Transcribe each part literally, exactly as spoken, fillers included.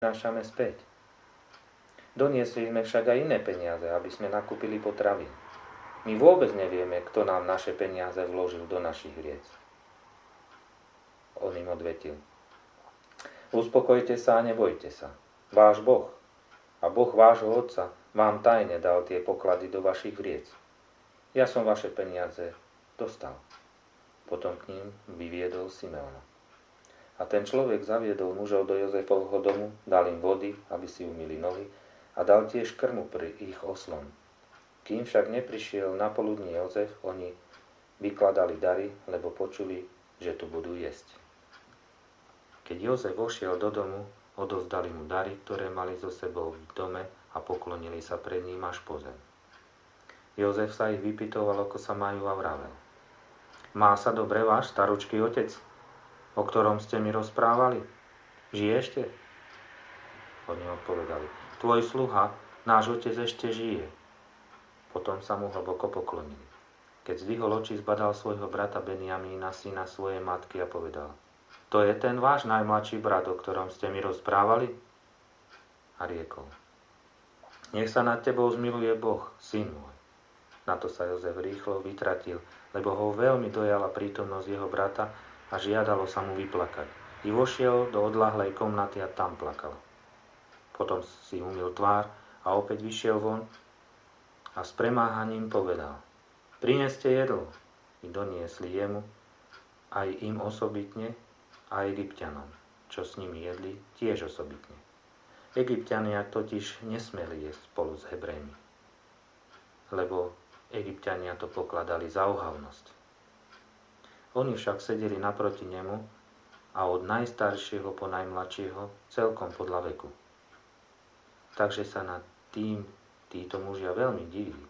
prinášame späť. Doniesli sme však aj iné peniaze, aby sme nakúpili potravy. My vôbec nevieme, kto nám naše peniaze vložil do našich vriec. On im odvetil: Uspokojte sa a nebojte sa. Váš Boh a Boh vášho otca vám tajne dal tie poklady do vašich vriec. Ja som vaše peniaze dostal. Potom k ním vyviedol Simeona. A ten človek zaviedol mužov do Jozefovho domu, dal im vody, aby si umyli nohy, a dal tiež krmu pri ich oslom. Kým však neprišiel na poludní Jozef, oni vykladali dary, lebo počuli, že tu budú jesť. Keď Jozef vošiel do domu, odovzdali mu dary, ktoré mali so sebou v dome, a poklonili sa pred ním až po zem. Jozef sa ich vypytoval, ako sa majú, a vravel: Má sa dobre váš staručký otec, o ktorom ste mi rozprávali? Žije ešte? Oni odpovedali: Tvoj sluha, náš otec ešte žije. Potom sa mu hlboko poklonili. Keď zdvihol oči, zbadal svojho brata Benjamína, syna svojej matky, a povedal: To je ten váš najmladší brat, o ktorom ste mi rozprávali? A riekol: Nech sa nad tebou zmiluje Boh, syn môj. Na to sa Jozef rýchlo vytratil, lebo ho veľmi dojala prítomnosť jeho brata a žiadalo sa mu vyplakať. I vošiel do odľahlej komnaty a tam plakal. Potom si umyl tvár a opäť vyšiel von a s premáhaním povedal: Prineste jedlo. I doniesli jemu, aj im osobitne, a Egypťanom, čo s nimi jedli, tiež osobitne. Egypťania totiž nesmeli jesť spolu s Hebrejmi, lebo Egypťania to pokladali za ohavnosť. Oni však sedeli naproti nemu a od najstaršieho po najmladšieho celkom podľa veku. Takže sa nad tým títo mužia veľmi divili.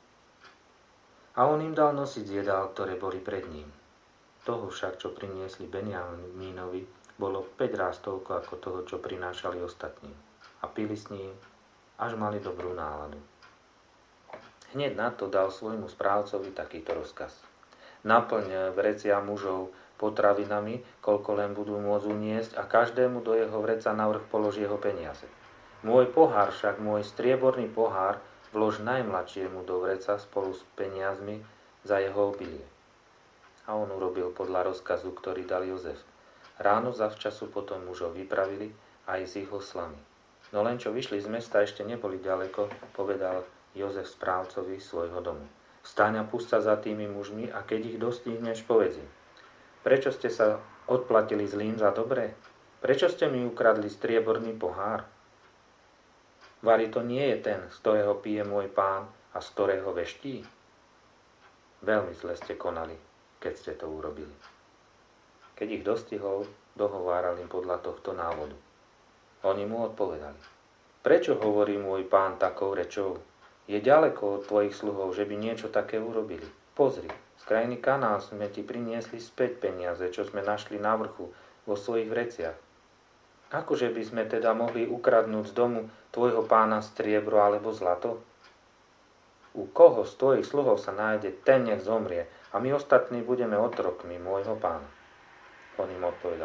A on im dal nosiť jedál, ktoré boli pred ním. Toho však, čo priniesli Benjamínovi, bolo päť ráz toľko ako toho, čo prinášali ostatným. A pili s ním, až mali dobrú náladu. Hneď na to dal svojmu správcovi takýto rozkaz: Naplň vrecia mužov potravinami, koľko len budú môcť uniesť, a každému do jeho vreca navrch položí jeho peniaze. Môj pohár však, môj strieborný pohár, vlož najmladšiemu do vreca spolu s peniazmi za jeho obilie. A on urobil podľa rozkazu, ktorý dal Jozef. Ráno zavčasu potom mužov vypravili aj s ich oslami. No len čo vyšli z mesta, ešte neboli ďaleko, povedal Jozef správcovi svojho domu: Vstaň a pusť sa za tými mužmi, a keď ich dostihneš, povedz im: Prečo ste sa odplatili zlým za dobré? Prečo ste mi ukradli strieborný pohár? Vari to nie je ten, z ktorého pije môj pán a z ktorého veští? Veľmi zle ste konali, keď ste to urobili. Keď ich dostihol, dohováral im podľa tohto návodu. Oni mu odpovedali: Prečo hovorí môj pán takou rečou? Je ďaleko od tvojich sluhov, že by niečo také urobili. Pozri, z krajiny Kanán sme ti priniesli späť peniaze, čo sme našli na vrchu vo svojich vreciach. Akože by sme teda mohli ukradnúť z domu tvojho pána striebro alebo zlato? U koho z tvojich sluhov sa nájde, ten nech zomrie, a my ostatní budeme otrokmi môjho pána. On im odpovedal: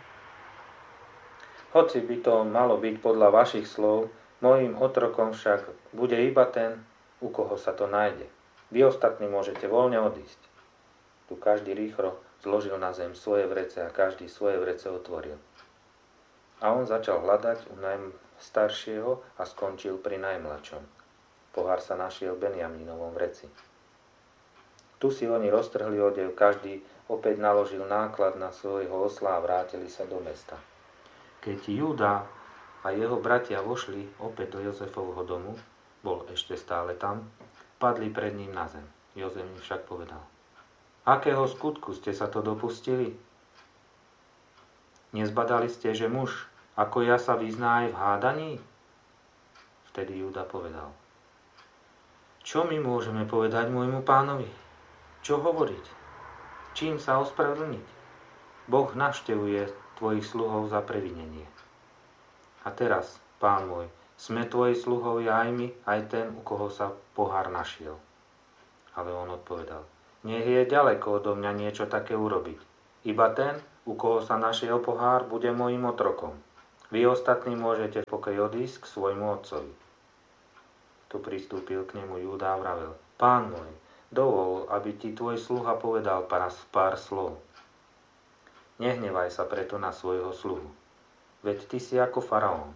Hoci by to malo byť podľa vašich slov, mojím otrokom však bude iba ten, u koho sa to nájde. Vy ostatní môžete voľne odísť. Tu každý rýchlo zložil na zem svoje vrece a každý svoje vrece otvoril. A on začal hľadať u najstaršieho a skončil pri najmladšom. Pohár sa našiel v Benjamínovom vreci. Tu si oni roztrhli odev, každý opäť naložil náklad na svojho osla a vrátili sa do mesta. Keď Júda a jeho bratia vošli opäť do Jozefovho domu, bol ešte stále tam, padli pred ním na zem. Jozef im však povedal: Akého skutku ste sa to dopustili? Nezbadali ste, že muž ako ja sa vyzná aj v hádaní? Vtedy Júda povedal: Čo my môžeme povedať môjmu pánovi? Čo hovoriť? Čím sa ospravedlniť? Boh navštevuje tvojich sluhov za previnenie. A teraz, pán môj, sme tvoji sluhovia aj my, aj ten, u koho sa pohár našiel. Ale on odpovedal: Nech je ďaleko odo mňa niečo také urobiť. Iba ten, u koho sa našiel pohár, bude mojím otrokom. Vy ostatní môžete v pokoji odísť k svojmu otcovi. Tu pristúpil k nemu Júda a vravel: Pán môj, dovol, aby ti tvoj sluha povedal pár, pár slov. Nehnevaj sa preto na svojho sluhu, veď ty si ako faraón.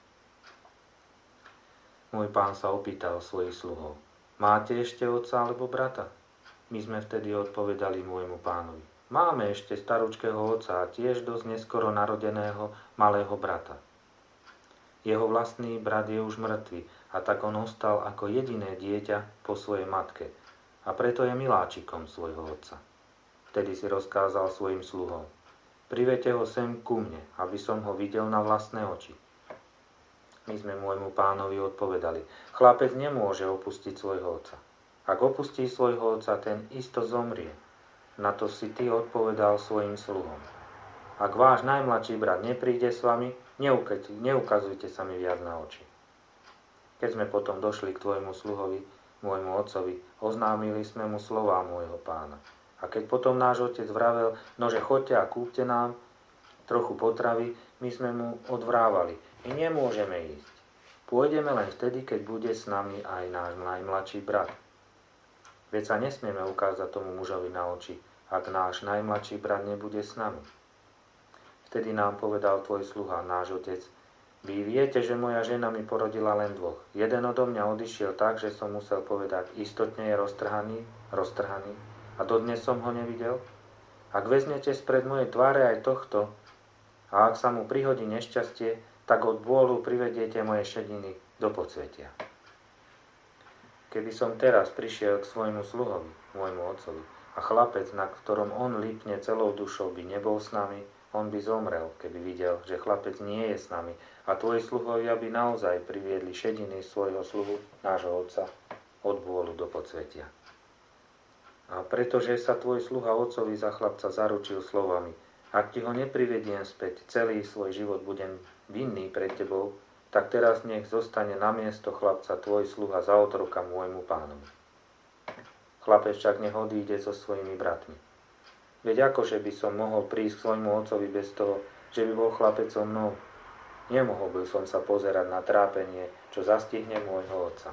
Môj pán sa opýtal svojich sluhov: Máte ešte otca alebo brata? My sme vtedy odpovedali môjmu pánovi: Máme ešte staručkého otca a tiež dosť neskoro narodeného malého brata. Jeho vlastný brat je už mŕtvy a tak on ostal ako jediné dieťa po svojej matke a preto je miláčikom svojho otca. Vtedy si rozkázal svojim sluhom: Privedte ho sem ku mne, aby som ho videl na vlastné oči. My sme môjmu pánovi odpovedali: Chlapec nemôže opustiť svojho otca. Ak opustí svojho otca, ten isto zomrie. Na to si ty odpovedal svojim sluhom: Ak váš najmladší brat nepríde s vami, neukazujte sa mi viac na oči. Keď sme potom došli k tvojmu sluhovi, môjmu otcovi, oznámili sme mu slová môjho pána. A keď potom náš otec vravel: Nože choďte a kúpte nám trochu potravy, my sme mu odvrávali: My nemôžeme ísť. Pôjdeme len vtedy, keď bude s nami aj náš najmladší brat. Veď sa nesmieme ukázať tomu mužovi na oči, ak náš najmladší brat nebude s nami. Vtedy nám povedal tvoj sluha, náš otec: Vy viete, že moja žena mi porodila len dvoch. Jeden odo mňa odišiel tak, že som musel povedať: Istotne je roztrhaný, roztrhaný, a dodnes som ho nevidel. Ak vezmete spred mojej tváre aj tohto, a ak sa mu prihodí nešťastie, tak od bôlu privediete moje šediny do podsvetia. Keby som teraz prišiel k svojmu sluhovi, môjmu otcovi, a chlapec, na ktorom on lípne celou dušou, by nebol s nami, on by zomrel, keby videl, že chlapec nie je s nami, a tvoji sluhovia by naozaj priviedli šediny svojho sluhu, nášho otca, od bôlu do podsvetia. A pretože sa tvoj sluha otcovi za chlapca zaručil slovami: Ak ti ho neprivediem späť, celý svoj život budem vinný pred tebou, tak teraz nech zostane na miesto chlapca tvoj sluha za otroka môjmu pánovi. Chlapec však nech odíde so svojimi bratmi. Veď akože by som mohol prísť k svojmu otcovi bez toho, že by bol chlapec so mnou? Nemohol by som sa pozerať na trápenie, čo zastihne môjho otca.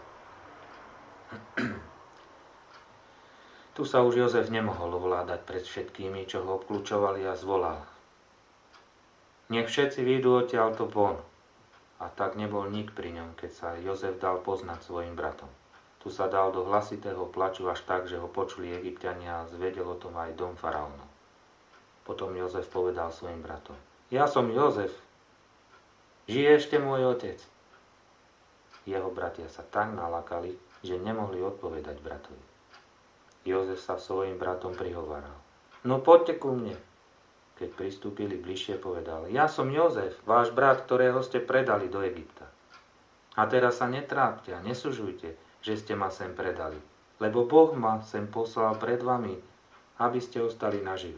Tu sa už Jozef nemohol ovládať pred všetkými, čo ho obklúčovali, a zvolal: Nech všetci výjdu odtiaľto von. A tak nebol nik pri ňom, keď sa Jozef dal poznať svojim bratom. Tu sa dal do hlasitého plaču až tak, že ho počuli Egypťania, a zvedel o tom aj dom faraónov. Potom Jozef povedal svojim bratom: Ja som Jozef. Žije ešte môj otec? Jeho bratia sa tak nalakali, že nemohli odpovedať bratovi. Jozef sa svojim bratom prihováral: No poďte ku mne. Keď pristúpili bližšie, povedal: Ja som Jozef, váš brat, ktorého ste predali do Egypta. A teraz sa netrápte a nesužujte, že ste ma sem predali, lebo Boh ma sem poslal pred vami, aby ste ostali nažive.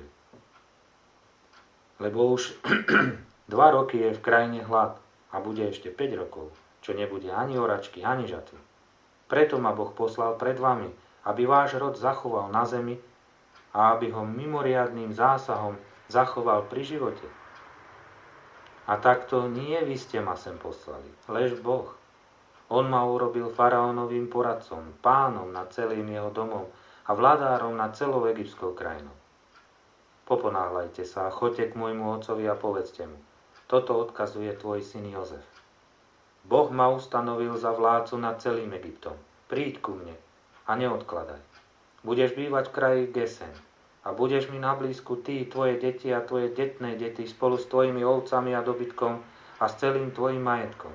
Lebo už dva roky je v krajine hlad a bude ešte päť rokov, čo nebude ani oračky, ani žatvy. Preto ma Boh poslal pred vami, aby váš rod zachoval na zemi a aby ho mimoriadnym zásahom zachoval pri živote. A takto nie vy ste ma sem poslali, lež Boh. On ma urobil faraónovým poradcom, pánom nad celým jeho domom a vladárom nad celou egyptskou krajinou. Poponáhľajte sa a choďte k môjmu otcovi a povedzte mu: Toto odkazuje tvoj syn Jozef. Boh ma ustanovil za vládcu nad celým Egyptom. Príď ku mne a neodkladaj. Budeš bývať v kraji Gesen a budeš mi na blízku ty, tvoje deti a tvoje detné deti spolu s tvojimi ovcami a dobytkom a s celým tvojim majetkom.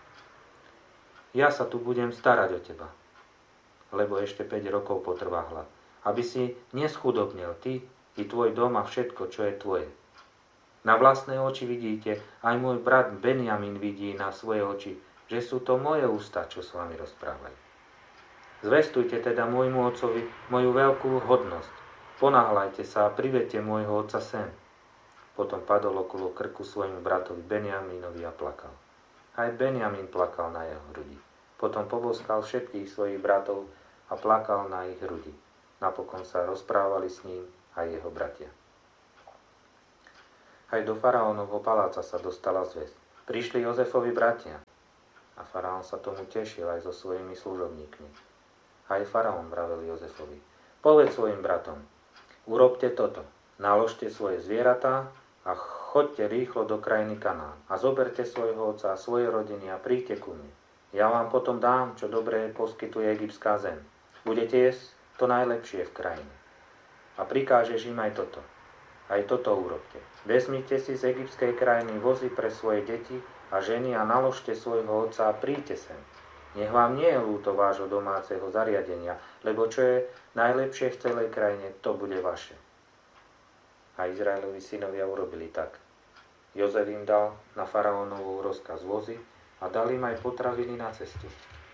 Ja sa tu budem starať o teba, lebo ešte päť rokov potrvá hlad, aby si neschudobnil ty i tvoj dom a všetko, čo je tvoje. Na vlastné oči vidíte, aj môj brat Benjamin vidí na svoje oči, že sú to moje ústa, čo s vami rozprávajú. Zvestujte teda môjmu otcovi moju veľkú hodnosť. Ponáhľajte sa a privedte môjho otca sem. Potom padol okolo krku svojmu bratovi Benjamínovi a plakal. Aj Benjamín plakal na jeho hrudi. Potom poboskal všetkých svojich bratov a plakal na ich hrudi. Napokon sa rozprávali s ním aj jeho bratia. Aj do faraónovho paláca sa dostala zvesť. Prišli Jozefovi bratia a faraón sa tomu tešil aj so svojimi služobníkmi. Aj faraón vravel Jozefovi: Povedz svojim bratom, urobte toto, naložte svoje zvieratá a choďte rýchlo do krajiny Kanán a zoberte svojho otca a svoje rodiny a príďte ku mne. Ja vám potom dám, čo dobre poskytuje egyptská zem. Budete jesť to najlepšie v krajine. A prikážeš im aj toto. Aj toto urobte. Vezmite si z egyptskej krajiny vozy pre svoje deti a ženy a naložte svojho otca a príďte sem. Nech vám nie je ľúto vášho domáceho zariadenia, lebo čo je najlepšie v celej krajine, to bude vaše. A Izraelovi synovia urobili tak. Jozef im dal na faraónovú rozkaz vozy a dal im aj potraviny na cestu.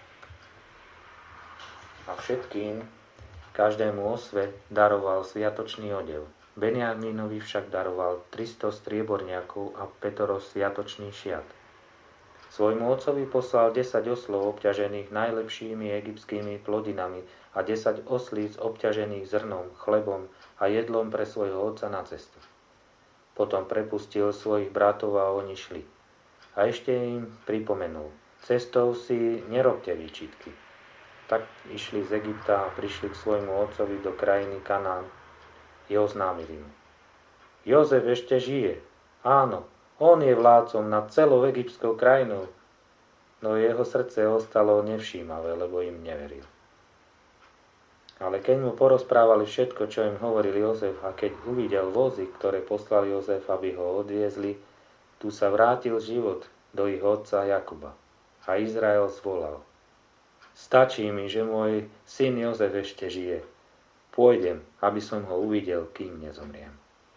A všetkým, každému osve, daroval sviatočný odev. Benjamínovi však daroval tristo strieborniakov a pätoro sviatočný šiat. Svojmu otcovi poslal desať oslov obťažených najlepšími egyptskými plodinami a desať oslíc obťažených zrnom, chlebom a jedlom pre svojho otca na cestu. Potom prepustil svojich bratov a oni šli. A ešte im pripomenul: cestou si nerobte výčitky. Tak išli z Egypta a prišli k svojmu otcovi do krajiny Kanán. I oznámili mu: Jozef ešte žije. Áno, on je vládcom nad celou egyptskou krajinou. No jeho srdce ostalo nevšímavé, lebo im neveril. Ale keď mu porozprávali všetko, čo im hovoril Jozef, a keď uvidel vozy, ktoré poslal Jozef, aby ho odviezli, tu sa vrátil život do ich otca Jakuba. A Izrael zvolal: Stačí mi, že môj syn Jozef ešte žije. Pôjdem, aby som ho uvidel, kým nezomriem.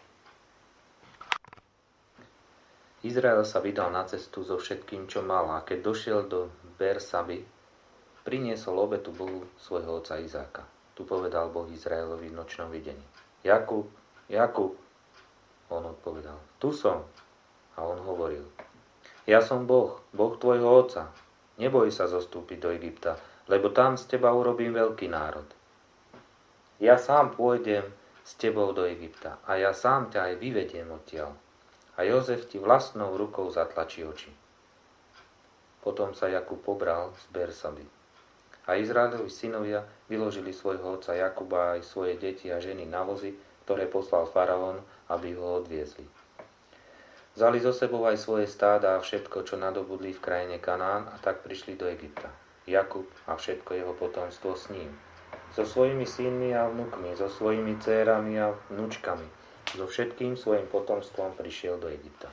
Izrael sa vydal na cestu so všetkým, čo mal, a keď došiel do Bersaby, priniesol obetu Bohu svojho otca Izáka. Tu povedal Boh Izraelovi v nočnom videní: Jakub, Jakub. On odpovedal: Tu som. A on hovoril: Ja som Boh, Boh tvojho otca. Neboj sa zostúpiť do Egypta, lebo tam z teba urobím veľký národ. Ja sám pôjdem s tebou do Egypta a ja sám ťa aj vyvediem odtiaľ. A Jozef ti vlastnou rukou zatlačí oči. Potom sa Jakub pobral z Bersaby. A Izraelovi synovia vyložili svojho otca Jakuba aj svoje deti a ženy na vozy, ktoré poslal faraón, aby ho odviezli. Vzali so sebou aj svoje stáda a všetko, čo nadobudli v krajine Kanán, a tak prišli do Egypta. Jakub a všetko jeho potomstvo s ním. So svojimi synmi a vnukmi, so svojimi dcérami a vnúčkami, so všetkým svojim potomstvom prišiel do Egypta.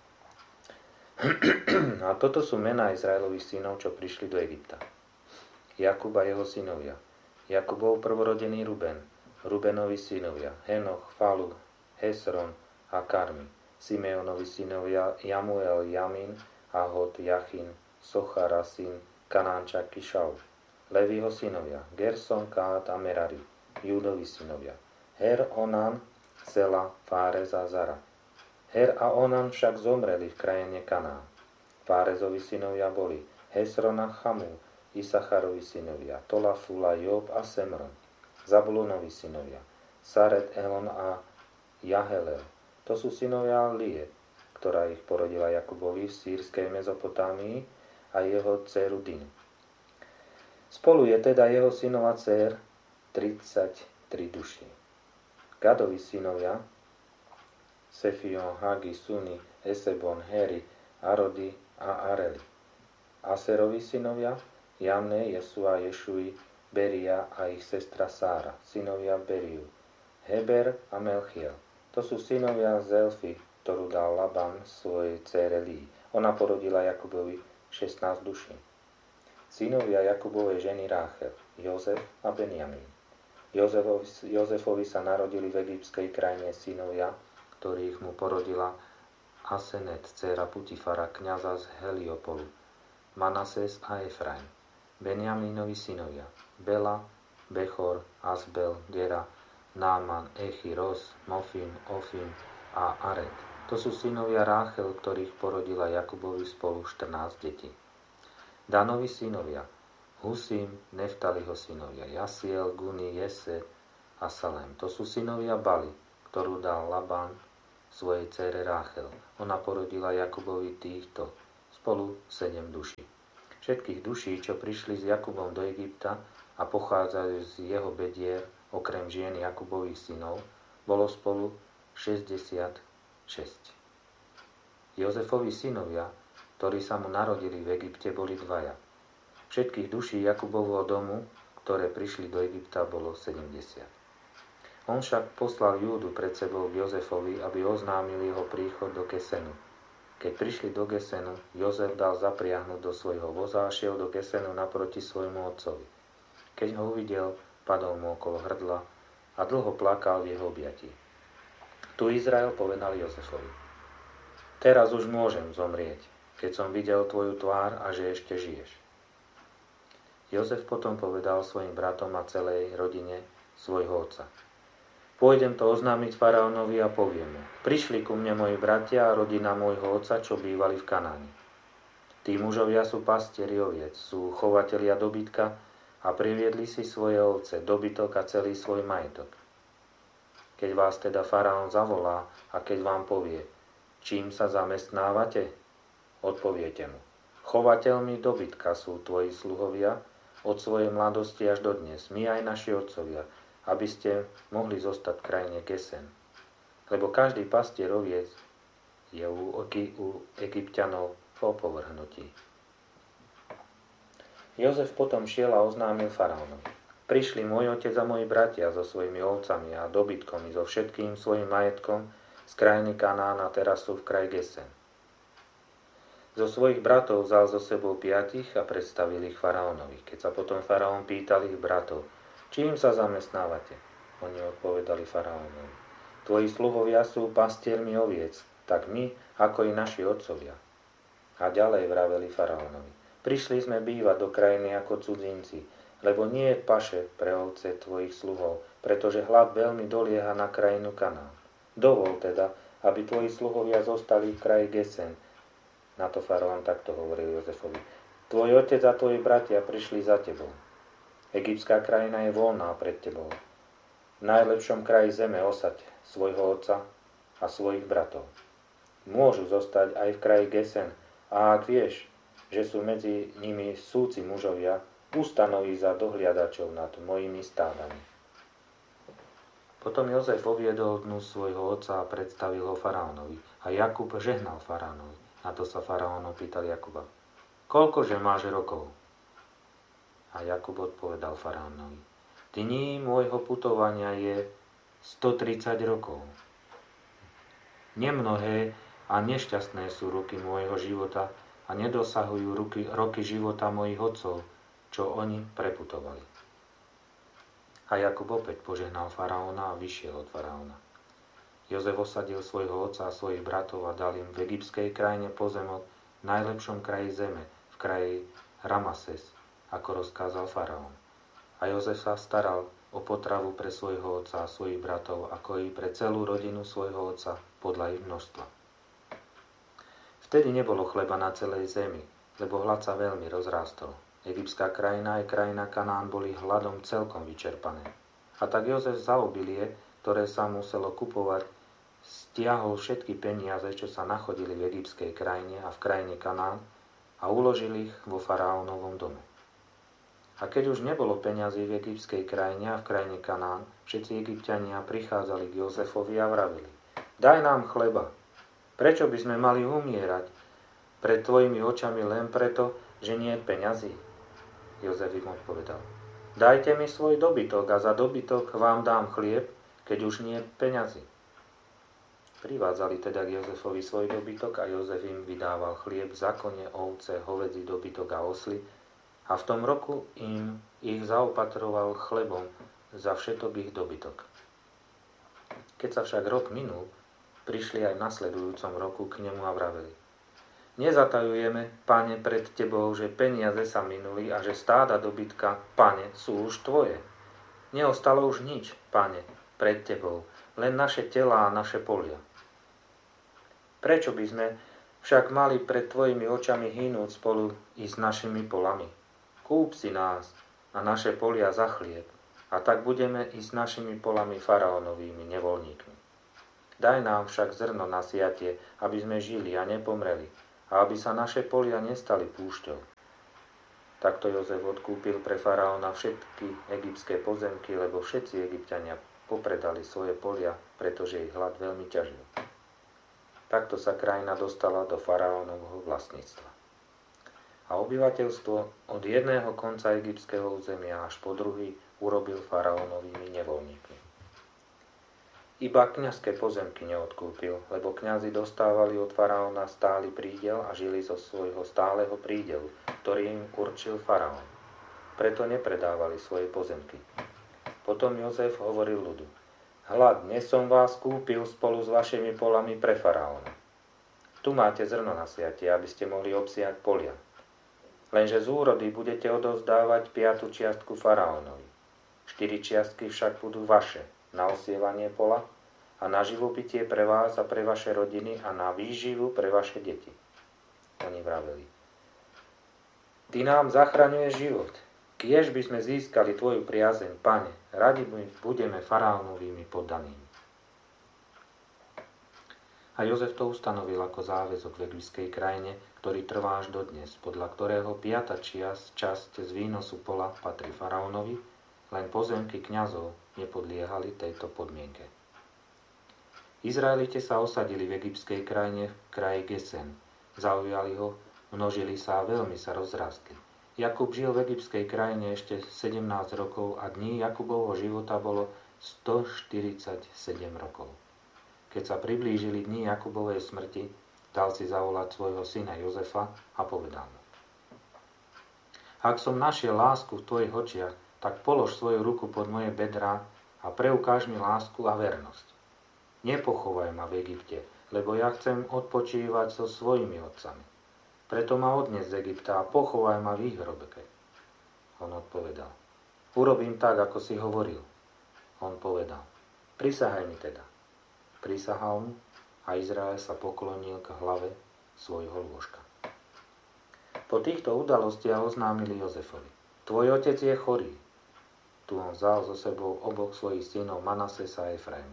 A toto sú mená Izraelových synov, čo prišli do Egypta. Jakub a jeho synovia. Jakubov prvorodený Ruben, Rubenovi synovia, Henoch, Falu, Hesron a Karmi. Simeonovi synovia Jamuel, Jamin, Ahod, Jachin, Sochara, syn Kanánča, Kišau. Leviho synovia Gerson, Kát a Merari. Júdovi synovia Her, Onan, Sela, Fárez a Zara. Her a Onan však zomreli v krajine Kanán. Fárezovi synovia boli Hesron a Chamú, Isacharovi synovia Tola, Fula, Job a Semron. Zabulonovi synovia Saret, Elon a Jahelel. To sú synovia Lie, ktorá ich porodila Jakubovi v sýrskej Mezopotámii, a jeho dceru Dinu. Spolu je teda jeho synov a dcér tridsaťtri duší. Gadovi synovia Sefion, Hagi, Suni, Esebon, Heri, Arodi a Areli. Aserovi synovia Jamne, Jesua, Ješui, Beria a ich sestra Sára, synovia Beriu, Heber a Melchiel. To sú synovia Zelfy, ktorú dal Laban svojej dcére Lí. Ona porodila Jakubovi šestnásť duší. Synovia Jakubovej ženy Ráchel, Jozef a Benjamín. Jozefovi, Jozefovi sa narodili v egyptskej krajine synovia, ktorých mu porodila Asenet, dcéra Putifara, kňaza z Heliopolu, Manases a Efraim. Benjamínovi synovia Bela, Bechor, Asbel, Gera, Náman, Echi, Ros, Mofim, Ofim a Ared. To sú synovia Ráchel, ktorých porodila Jakubovi spolu štrnásť detí. Danovi synovia Husim, Neftaliho synovia Jasiel, Guni, Jeser a Salem. To sú synovia Bali, ktorú dal Laban svojej dcére Ráchel. Ona porodila Jakubovi týchto spolu sedem duší. Všetkých duší, čo prišli s Jakubom do Egypta a pochádzajú z jeho bedier, okrem žien Jakubových synov, bolo spolu šesťdesiatšesť. Jozefovi synovia, ktorí sa mu narodili v Egypte, boli dvaja. Všetkých duší Jakubovho domu, ktoré prišli do Egypta, bolo sedemdesiat. On však poslal Júdu pred sebou k Jozefovi, aby oznámil jeho príchod do Kesenu. Keď prišli do Gesenu, Jozef dal zapriahnuť do svojho voza a šiel do Gesenu naproti svojmu otcovi. Keď ho uvidel, padol mu okolo hrdla a dlho plakal v jeho objatí. Tu Izrael povedal Jozefovi: Teraz už môžem zomrieť, keď som videl tvoju tvár a že ešte žiješ. Jozef potom povedal svojim bratom a celej rodine svojho otca: Pôjdem to oznámiť faraónovi a poviem mu: Prišli ku mne moji bratia a rodina môjho otca, čo bývali v Kanáne. Tí mužovia sú pastieri oviec, sú chovatelia dobytka a priviedli si svoje ovce, dobytok a celý svoj majetok. Keď vás teda faraón zavolá a keď vám povie: Čím sa zamestnávate? Odpoviete mu: Chovateľmi dobytka sú tvoji sluhovia od svojej mladosti až do dnes, my aj naši otcovia, aby ste mohli zostať v krajine Gesen. Lebo každý pastier oviec je u, u Egypťanov v opovrhnutí. Jozef potom šiel a oznámil faraónovi: Prišli môj otec a moji bratia so svojimi ovcami a dobytkom i so všetkým svojim majetkom z krajiny Kanán a teraz sú v kraji Gesen. Zo svojich bratov vzal so sebou piatich a predstavil ich faraónovi. Keď sa potom faraón pýtal ich bratov: Čím sa zamestnávate? Oni odpovedali faraónovi: Tvoji sluhovia sú pastiermi oviec, tak my, ako i naši otcovia. A ďalej vraveli faraónovi: Prišli sme bývať do krajiny ako cudzinci, lebo nie je paše pre ovce tvojich sluhov, pretože hlad veľmi dolieha na krajinu Kanán. Dovol teda, aby tvoji sluhovia zostali v kraji Gesen. Na to faraón takto hovoril Jozefovi: Tvoj otec a tvoji bratia prišli za tebou. Egyptská krajina je voľná pred tebou. V najlepšom kraji zeme osaď svojho otca a svojich bratov. Môžu zostať aj v kraji Gesen, a ak vieš, že sú medzi nimi súci mužovia, ustanoví za dohliadačov nad mojimi stádami. Potom Jozef uviedol dnu svojho otca a predstavil ho faraónovi. A Jakub žehnal faraónovi. Na to sa faraón opýtal Jakuba: Koľkože máš rokov? A Jakub odpovedal faraónovi: Dní môjho putovania je stotridsať rokov. Nemnohé a nešťastné sú roky môjho života a nedosahujú roky, roky života mojich otcov, čo oni preputovali. A Jakub opäť požehnal faraóna a vyšiel od faraóna. Jozef osadil svojho otca a svojich bratov a dal im v egyptskej krajine pozemok v najlepšom kraji zeme, v kraji Ramases, ako rozkázal faraón. A Jozef sa staral o potravu pre svojho otca a svojich bratov, ako i pre celú rodinu svojho otca podľa ich množstva. Vtedy nebolo chleba na celej zemi, lebo hlad sa veľmi rozrástol. Egyptská krajina aj krajina Kanán boli hladom celkom vyčerpané. A tak Jozef za obilie, ktoré sa muselo kupovať, stiahol všetky peniaze, čo sa nachodili v egyptskej krajine a v krajine Kanán, a uložil ich vo faraónovom dome. A keď už nebolo peňazí v egyptskej krajine a v krajine Kanán, všetci Egypťania prichádzali k Jozefovi a vravili: Daj nám chleba. Prečo by sme mali umierať pred tvojimi očami len preto, že nie je peňazí? Jozef im odpovedal: Dajte mi svoj dobytok a za dobytok vám dám chlieb, keď už nie je peňazí. Privádzali teda k Jozefovi svoj dobytok a Jozef im vydával chlieb, za kone, ovce, hovädzí dobytok a osly, a v tom roku im ich zaopatroval chlebom za všetok ich dobytok. Keď sa však rok minul, prišli aj v nasledujúcom roku k nemu a vraveli: Nezatajujeme, pane, pred tebou, že peniaze sa minuli a že stáda dobytka, pane, sú už tvoje. Neostalo už nič, pane, pred tebou, len naše telá a naše polia. Prečo by sme však mali pred tvojimi očami hynúť spolu i s našimi polami? Kúp si nás a naše polia za chlieb, a tak budeme i s našimi polami faraónovými nevoľníkmi. Daj nám však zrno na siatie, aby sme žili a nepomreli, a aby sa naše polia nestali púšťou. Takto Jozef odkúpil pre faraóna všetky egyptské pozemky, lebo všetci Egypťania popredali svoje polia, pretože ich hlad veľmi ťažil. Takto sa krajina dostala do faraónovho vlastníctva. A obyvateľstvo od jedného konca egyptského územia až po druhý urobil faraónovými nevoľníkmi. Iba kňazské pozemky neodkúpil, lebo kňazi dostávali od faraóna stály prídel a žili zo svojho stáleho prídelu, ktorý im určil faraón. Preto nepredávali svoje pozemky. Potom Jozef hovoril ľudu: Hľa, dnes som vás kúpil spolu s vašimi polami pre faraóna. Tu máte zrno na siatie, aby ste mohli obsiať polia. Lenže z úrody budete odovzdávať piatu čiastku faraónovi. Štyri čiastky však budú vaše, na osievanie pola a na živopitie pre vás a pre vaše rodiny a na výživu pre vaše deti. Oni vraveli: Ty nám zachraňuješ život. Kiež by sme získali tvoju priazeň, Pane, radi budeme faraónovými poddanými. A Jozef to ustanovil ako záväzok v egyptskej krajine, ktorý trvá až dodnes, podľa ktorého piata čiasť, časť z výnosu pola patrí faraónovi, len pozemky kňazov nepodliehali tejto podmienke. Izraelite sa osadili v egyptskej krajine v kraji Gesen. Zaujali ho, množili sa a veľmi sa rozrástli. Jakub žil v egyptskej krajine ešte sedemnásť rokov a dní Jakubovho života bolo stoštyridsaťsedem rokov. Keď sa priblížili dni Jakubovej smrti, dal si zavolať svojho syna Jozefa a povedal mu: Ak som našiel lásku v tvojich očiach, tak polož svoju ruku pod moje bedrá a preukáž mi lásku a vernosť. Nepochovaj ma v Egypte, lebo ja chcem odpočívať so svojimi otcami. Preto ma odnes z Egypta a pochovaj ma v ich hrobke. On odpovedal: Urobím tak, ako si hovoril. On povedal: Prisahaj mi teda. Prisahal mu a Izrael sa poklonil k hlave svojho lôžka. Po týchto udalostiach oznámili Jozefovi: Tvoj otec je chorý. Tu on vzal so sebou oboch svojich synov Manasesa a Efraima.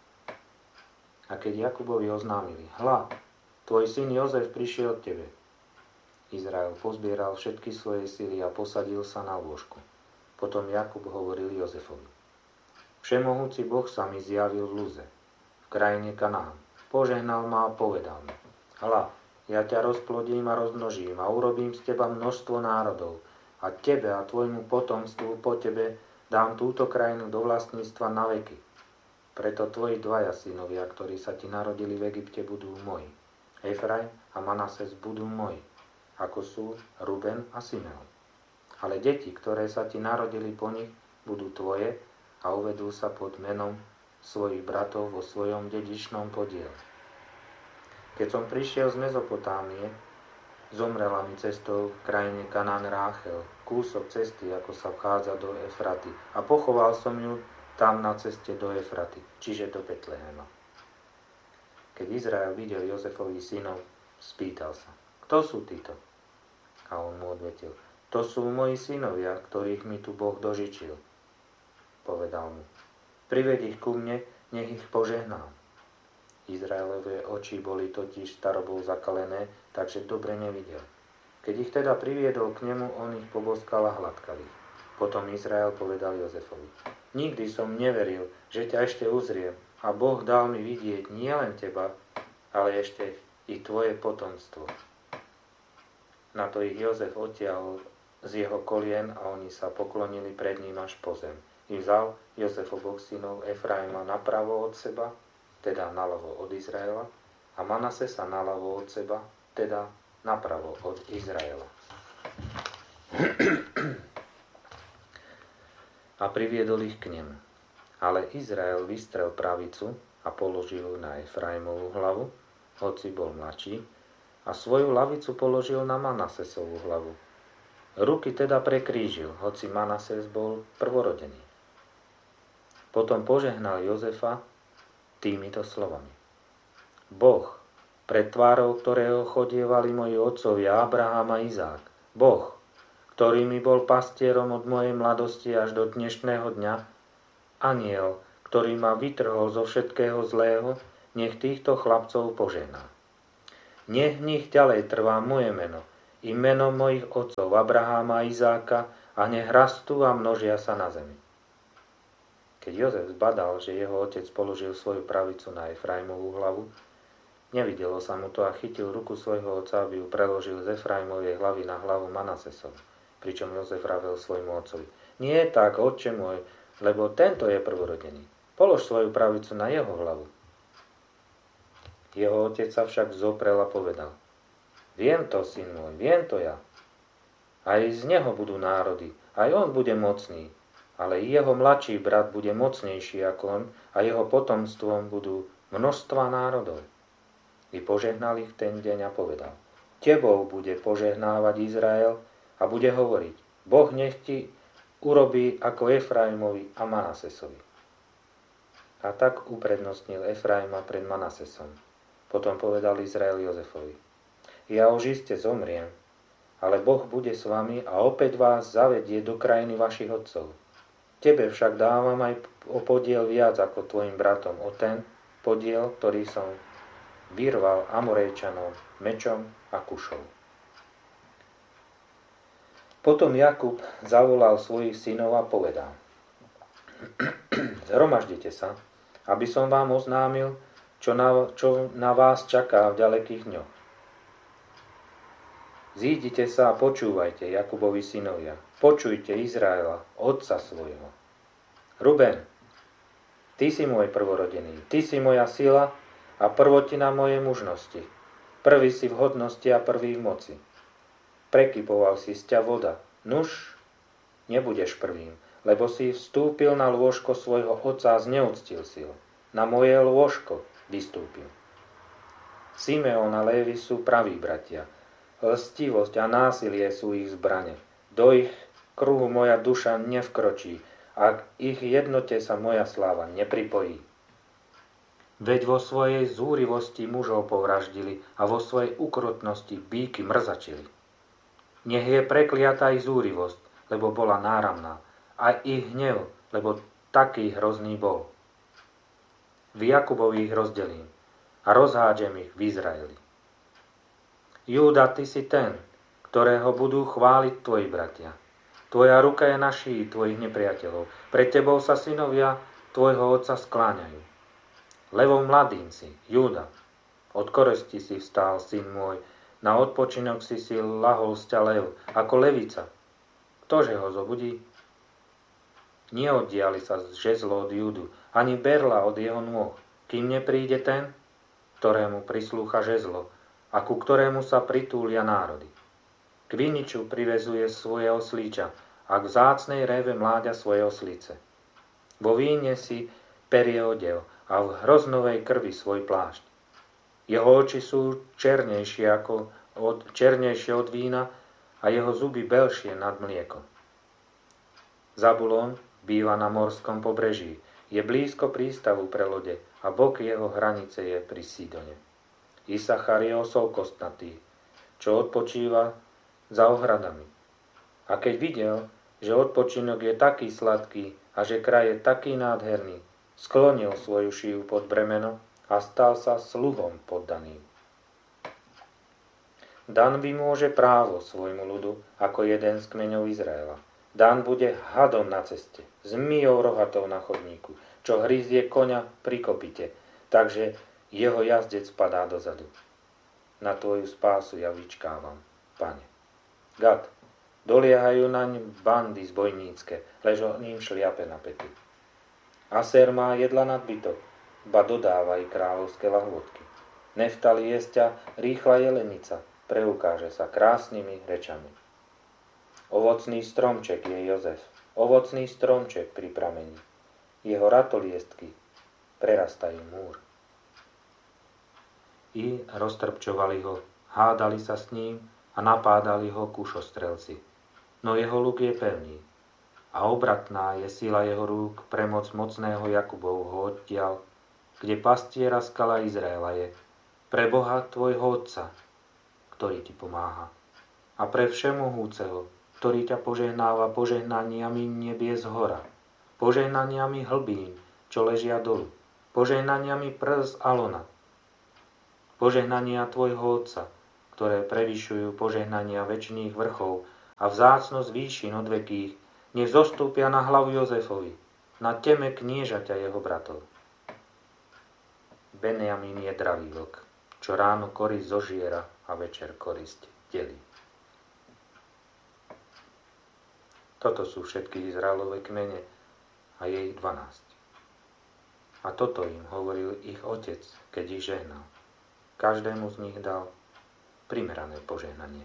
A keď Jakubovi oznámili: Hľa, tvoj syn Jozef prišiel k tebe. Izrael pozbieral všetky svoje sily a posadil sa na lôžku. Potom Jakub hovoril Jozefovi: Všemohúci Boh sa mi zjavil v Luze, v krajine Kanán. Požehnal ma a povedal mi: Hľa, ja ťa rozplodím a rozmnožím a urobím z teba množstvo národov a tebe a tvojmu potomstvu po tebe dám túto krajinu do vlastníctva na veky. Preto tvoji dvaja synovia, ktorí sa ti narodili v Egypte, budú moji. Efraim a Manases budú moji, ako sú Ruben a Simeon. Ale deti, ktoré sa ti narodili po nich, budú tvoje a uvedú sa pod menom svojich bratov vo svojom dedičnom podiele. Keď som prišiel z Mezopotámie, zomrela mi cestou v krajine Kanán Ráchel, kúsok cesty, ako sa vchádza do Efraty, a pochoval som ju tam na ceste do Efraty, čiže do Betlehema. Keď Izrael videl Jozefových synov, spýtal sa: Kto sú títo? A on mu odvetil: To sú moji synovia, ktorých mi tu Boh dožičil. Povedal mu: Prived ich ku mne, nech ich požehnám. Izraelové oči boli totiž starobou zakalené, takže dobre nevidel. Keď ich teda priviedol k nemu, on ich poboskal a hladkal ich. Potom Izrael povedal Jozefovi: Nikdy som neveril, že ťa ešte uzriem, a Boh dal mi vidieť nielen teba, ale ešte i tvoje potomstvo. Na to ich Jozef odtiahol z jeho kolien a oni sa poklonili pred ním až po zem. I vzal Jozef oboch synov Efraima napravo od seba, teda naľavo od Izraela, a Manasesa naľavo od seba, teda napravo od Izraela. A priviedol ich k nemu. Ale Izrael vystrel pravicu a položil ju na Efraimovú hlavu, hoci bol mladší, a svoju lavicu položil na Manasesovú hlavu. Ruky teda prekrížil, hoci Manases bol prvorodený. Potom požehnal Jozefa týmito slovami: Boh, pred tvárou ktorého chodievali moji otcovia Abraham a Izák, Boh, ktorý mi bol pastierom od mojej mladosti až do dnešného dňa, Aniel, ktorý ma vytrhol zo všetkého zlého, nech týchto chlapcov požehná. Nech v nich ďalej trvá moje meno, i meno mojich otcov Abraháma a Izáka, a nech rastú a množia sa na zemi. Keď Jozef zbadal, že jeho otec položil svoju pravicu na Efraimovú hlavu, nevidelo sa mu to a chytil ruku svojho otca, aby ju preložil z Efraimovej hlavy na hlavu Manasesovu. Pričom Jozef vravel svojmu otcovi: Nie tak, otče môj, lebo tento je prvorodený. Polož svoju pravicu na jeho hlavu. Jeho otec sa však zoprel a povedal: Viem to, syn môj, viem to ja. Aj z neho budú národy, aj on bude mocný, ale jeho mladší brat bude mocnejší ako on a jeho potomstvom budú množstva národov. I požehnal ich ten deň a povedal: Tebou bude požehnávať Izrael a bude hovoriť: Boh nech ti urobí ako Efraimovi a Manasesovi. A tak uprednostnil Efraima pred Manasesom. Potom povedal Izrael Jozefovi: Ja už iste zomriem, ale Boh bude s vami a opäť vás zavedie do krajiny vašich otcov. Tebe však dávam aj o podiel viac ako tvojim bratom, o ten podiel, ktorý som vyrval Amorejčanov mečom a kušou. Potom Jakub zavolal svojich synov a povedal: Zhromaždite sa, aby som vám oznámil, čo na, čo na vás čaká v ďalekých dňoch. Zídite sa a počúvajte, Jakubovi synovia. Počujte Izraela, otca svojho. Ruben, ty si môj prvorodený, ty si moja sila a prvotina mojej mužnosti. Prvý si v hodnosti a prvý v moci. Prekypoval si z ťa voda. Nuž, nebudeš prvým, lebo si vstúpil na lôžko svojho otca a zneúctil si ho. Na moje lôžko vystúpil. Simeon a Lévi sú praví bratia. Lstivosť a násilie sú ich zbrane. Do ich kruhu moja duša nevkročí, a k ich jednote sa moja sláva nepripojí. Veď vo svojej zúrivosti mužov povraždili a vo svojej ukrutnosti bíky mrzačili. Nech je prekliatá ich zúrivosť, lebo bola náramná, a ich hnev, lebo taký hrozný bol. V Jakubovi ich rozdelím a rozhádžem ich v Izraeli. Júda, ty si ten, ktorého budú chváliť tvoji bratia. Tvoja ruka je na šíji tvojich nepriateľov. Pred tebou sa synovia tvojho otca skláňajú. Levom mladým si, Júda. Od koristi si vstal, syn môj. Na odpočinok si si lahol z ťa lev, ako levica. Ktože ho zobudí? Neoddiali sa žezlo od Júdu, ani berla od jeho nôh, kým nepríde ten, ktorému prislúcha žezlo, a ku ktorému sa pritúlia národy. K viniču privezuje svoje oslíča a k vzácnej réve mláďa svoje oslice. Vo víne si perie odev a v hroznovej krvi svoj plášť. Jeho oči sú černejšie, ako od, černejšie od vína a jeho zuby belšie nad mliekom. Zabulón býva na morskom pobreží, je blízko prístavu pre lode a bok jeho hranice je pri Sidone. Isachar je osol kostnatý, čo odpočíva za ohradami. A keď videl, že odpočinok je taký sladký a že kraj je taký nádherný, sklonil svoju šíju pod bremeno a stal sa sluhom poddaným. Dan vymôže právo svojmu ľudu ako jeden z kmeňov Izraela. Dan bude hadom na ceste, zmijou rohatou na chodníku, čo hryzie koňa pri kopite, takže jeho jazdec padá dozadu. Na tvoju spásu ja vyčkávam, Pane. Gad, doliehajú naň bandy zbojnícke, lež ním šliape na pety. Aser má jedla nadbytok, ba dodávaj kráľovské lahôdky. Neftali jesťa rýchla jelenica, preukáže sa krásnymi rečami. Ovocný stromček je Jozef, ovocný stromček pri pramení. Jeho ratoliestky prerastajú múr. I roztrpčovali ho, hádali sa s ním a napádali ho kúšostrelci. No jeho luk je pevný a obratná je sila jeho rúk pre moc mocného Jakubovho odtiaľ, kde pastiera skala Izraela je, pre Boha tvojho Otca, ktorý ti pomáha, a pre Všemohúceho, ktorý ťa požehnáva požehnaniami nebies hora, požehnaniami hlbín, čo ležia dolu, požehnaniami prz Alona, požehnania tvojho Otca, ktoré prevyšujú požehnania večných vrchov a vzácnosť výšin odvekých, nech zostúpia na hlavu Jozefovi, na teme kniežaťa jeho bratov. Benjamín je dravý vlk, čo ráno korisť zožiera a večer korisť delí. Toto sú všetky Izraelové kmene a je ich dvanásť. A toto im hovoril ich otec, keď ich žehnal. Každému z nich dal primerané požehnanie.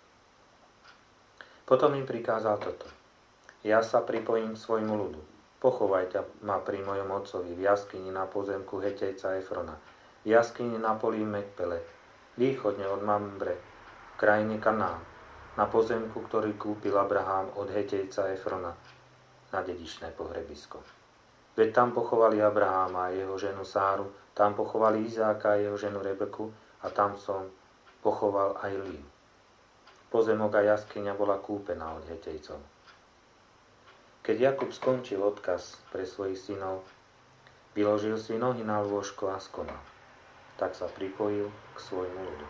Potom im prikázal toto. Ja sa pripojím k svojmu ľudu. Pochovajte ma pri mojom otcovi v jaskyni na pozemku Hetejca Efrona, v jaskyni na poli Mekpele, východne od Mambre, v krajine Kanán, na pozemku, ktorý kúpil Abraham od Hetejca Efrona na dedičné pohrebisko. Veď tam pochovali Abraháma a jeho ženu Sáru, tam pochovali Izáka a jeho ženu Rebeku a tam som pochoval aj Liu. Pozemok a jaskyňa bola kúpená od Hetejcov. Keď Jakub skončil odkaz pre svojich synov, vyložil si nohy na lôžko a skonal. Tak sa pripojil k svojmu ľudu.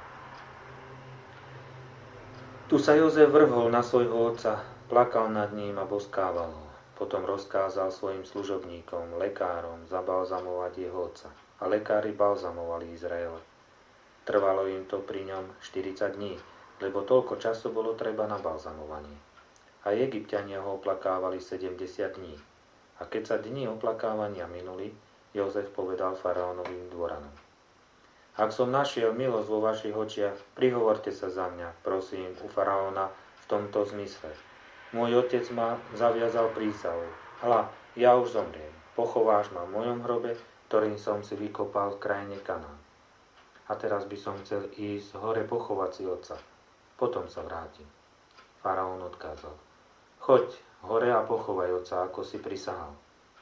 Tu sa Jozef vrhol na svojho otca, plakal nad ním a boskával ho. Potom rozkázal svojim služobníkom, lekárom, zabalzamovať jeho otca. A lekári balzamovali Izraela. Trvalo im to pri ňom štyridsať dní, lebo toľko času bolo treba na balzamovanie. A Egypťania ho oplakávali sedemdesiat dní. A keď sa dni oplakávania minuli, Jozef povedal faraónovým dvoranom. Ak som našiel milosť vo vašich očiach, prihovorte sa za mňa, prosím, u faraóna v tomto zmysle. Môj otec ma zaviazal prísahu. Hľa, ja už zomriem. Pochováš ma v mojom hrobe, ktorým som si vykopal v krajine Kanán. A teraz by som chcel ísť hore pochovať si otca. Potom sa vrátim. Faraón odkázal. Choď hore a pochovaj otca, ako si prisahal.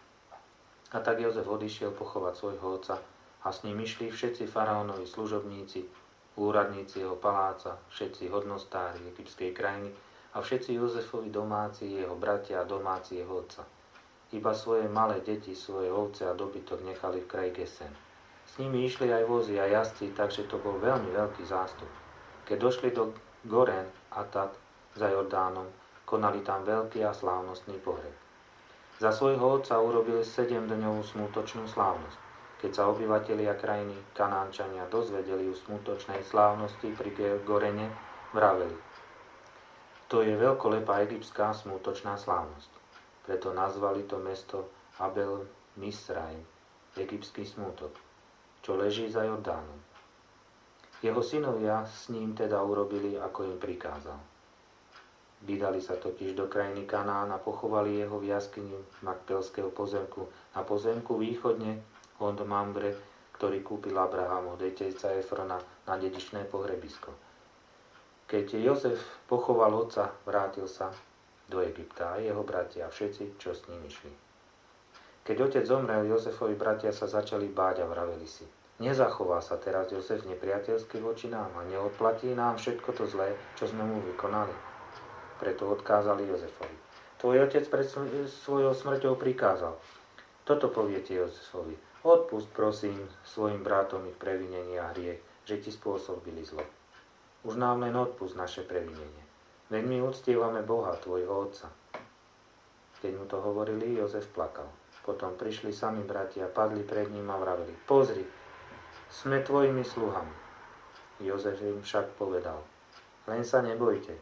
A tak Jozef odišiel pochovať svojho otca a s ním išli všetci faraónovi služobníci, úradníci jeho paláca, všetci hodnostári egyptskej krajiny, a všetci Jozefovi domáci, jeho bratia a domáci jeho otca. Iba svoje malé deti, svoje ovce a dobytok nechali v kraji Gesem. S nimi išli aj vozy a jazdci, takže to bol veľmi veľký zástup. Keď došli do Goren a Tat za Jordánom, konali tam veľký a slávnostný pohreb. Za svojho otca urobili sedemdňovú smútočnú slávnosť. Keď sa obyvatelia krajiny Kanánčania dozvedeli o smútočnej slávnosti pri Gorene, vraveli. To je veľkolepá egyptská smútočná slávnosť. Preto nazvali to mesto Abel Misraim, egyptský smútok, čo leží za Jordánom. Jeho synovia s ním teda urobili, ako im prikázal. Vydali sa totiž do krajiny Kanán a pochovali jeho v jaskyni Makpelského pozemku, na pozemku východne od Mambre, ktorý kúpil Abraham od Hetejca Efrona na dedičné pohrebisko. Keď Jozef pochoval otca, vrátil sa do Egypta a jeho bratia a všetci, čo s ním išli. Keď otec zomrel, Jozefovi bratia sa začali báť a vraveli si. Nezachová sa teraz Jozef nepriateľsky voči nám a neodplatí nám všetko to zlé, čo sme mu vykonali. Preto odkázali Jozefovi. Tvoj otec pred svojou smrťou prikázal. Toto poviete Jozefovi. Odpust prosím svojim bratom ich previnenie a hriech, že ti spôsobili zlo. Už nám len odpust naše previnenie. Veď my uctievame Boha, tvojho otca. Keď mu to hovorili, Jozef plakal. Potom prišli sami bratia, padli pred ním a vraveli. Pozri, sme tvojimi sluhami. Jozef im však povedal. Len sa nebojte.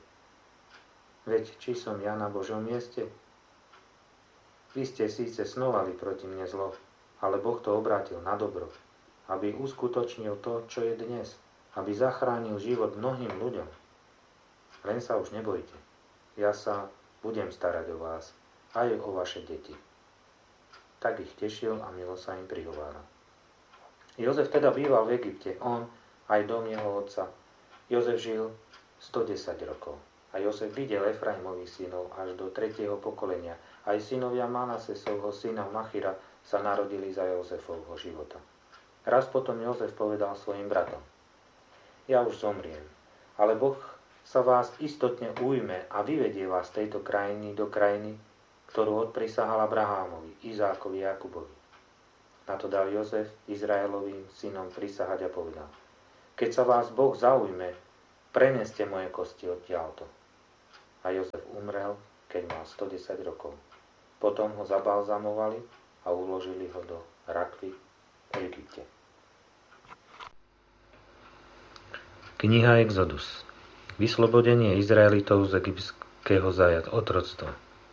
Veď či som ja na Božom mieste? Vy ste síce snovali proti mne zlo, ale Boh to obrátil na dobro, aby uskutočnil to, čo je dnes. Aby zachránil život mnohým ľuďom. Len sa už nebojte. Ja sa budem starať o vás, aj o vaše deti. Tak ich tešil a milo sa im prihováral. Jozef teda býval v Egypte, on aj dom jeho otca. Jozef žil stodesať rokov. A Jozef videl Efraimových synov až do tretieho pokolenia. Aj synovia Manasesovho syna Machira sa narodili za Jozefovho života. Raz potom Jozef povedal svojim bratom. Ja už zomriem, ale Boh sa vás istotne ujme a vyvedie vás z tejto krajiny do krajiny, ktorú odprisahal Abrahámovi, Izákovi a Jakubovi. Na to dal Jozef Izraelovým synom prisahať a povedal. keď sa vás Boh zaujme, preneste moje kosti odtiaľto. A Jozef umrel, keď mal stodesať rokov. Potom ho zabalzamovali a uložili ho do rakvy v Egypte. Kniha Exodus. Vyslobodenie Izraelitov z egyptského zajat otroctva.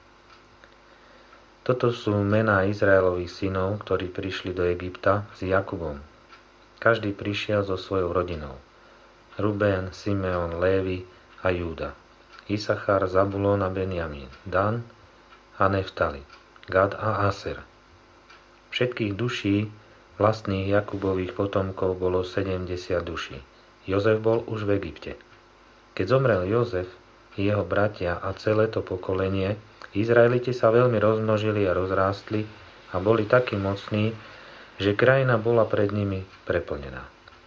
Toto sú mená Izraelových synov, ktorí prišli do Egypta s Jakubom. Každý prišiel so svojou rodinou. Ruben, Simeon, Lévi a Júda. Isachar, Zabulón a Benjamín. Dan a Neftali. Gad a Aser. Všetkých duší vlastných Jakubových potomkov bolo sedemdesiat duší. Jozef bol už v Egypte. Keď zomrel Jozef, jeho bratia a celé to pokolenie, Izraeliti sa veľmi rozmnožili a rozrástli a boli takí mocní, že krajina bola pred nimi preplnená.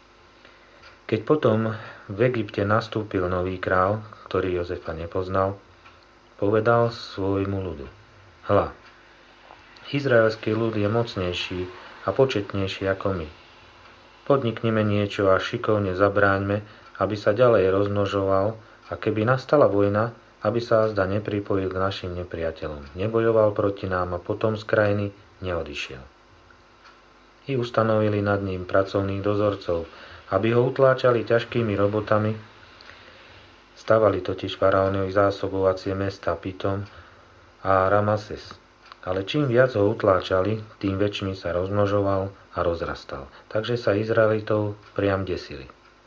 Keď potom v Egypte nastúpil nový král, ktorý Jozefa nepoznal, povedal svojmu ľudu: Hľa, izraelský ľud je mocnejší a početnejší ako my. Podniknime niečo a šikovne zabráňme, aby sa ďalej rozmnožoval, a keby nastala vojna, aby sa azda nepripojil k našim nepriateľom, nebojoval proti nám a potom z krajiny neodišiel. I ustanovili nad ním pracovných dozorcov, aby ho utláčali ťažkými robotami. Stavali totiž faraónovi zásobovacie mesta Pitom a Ramases. Ale čím viac ho utláčali, tým väčšmi sa rozmnožoval a rozrastal. Takže sa Izraelitov priam desili.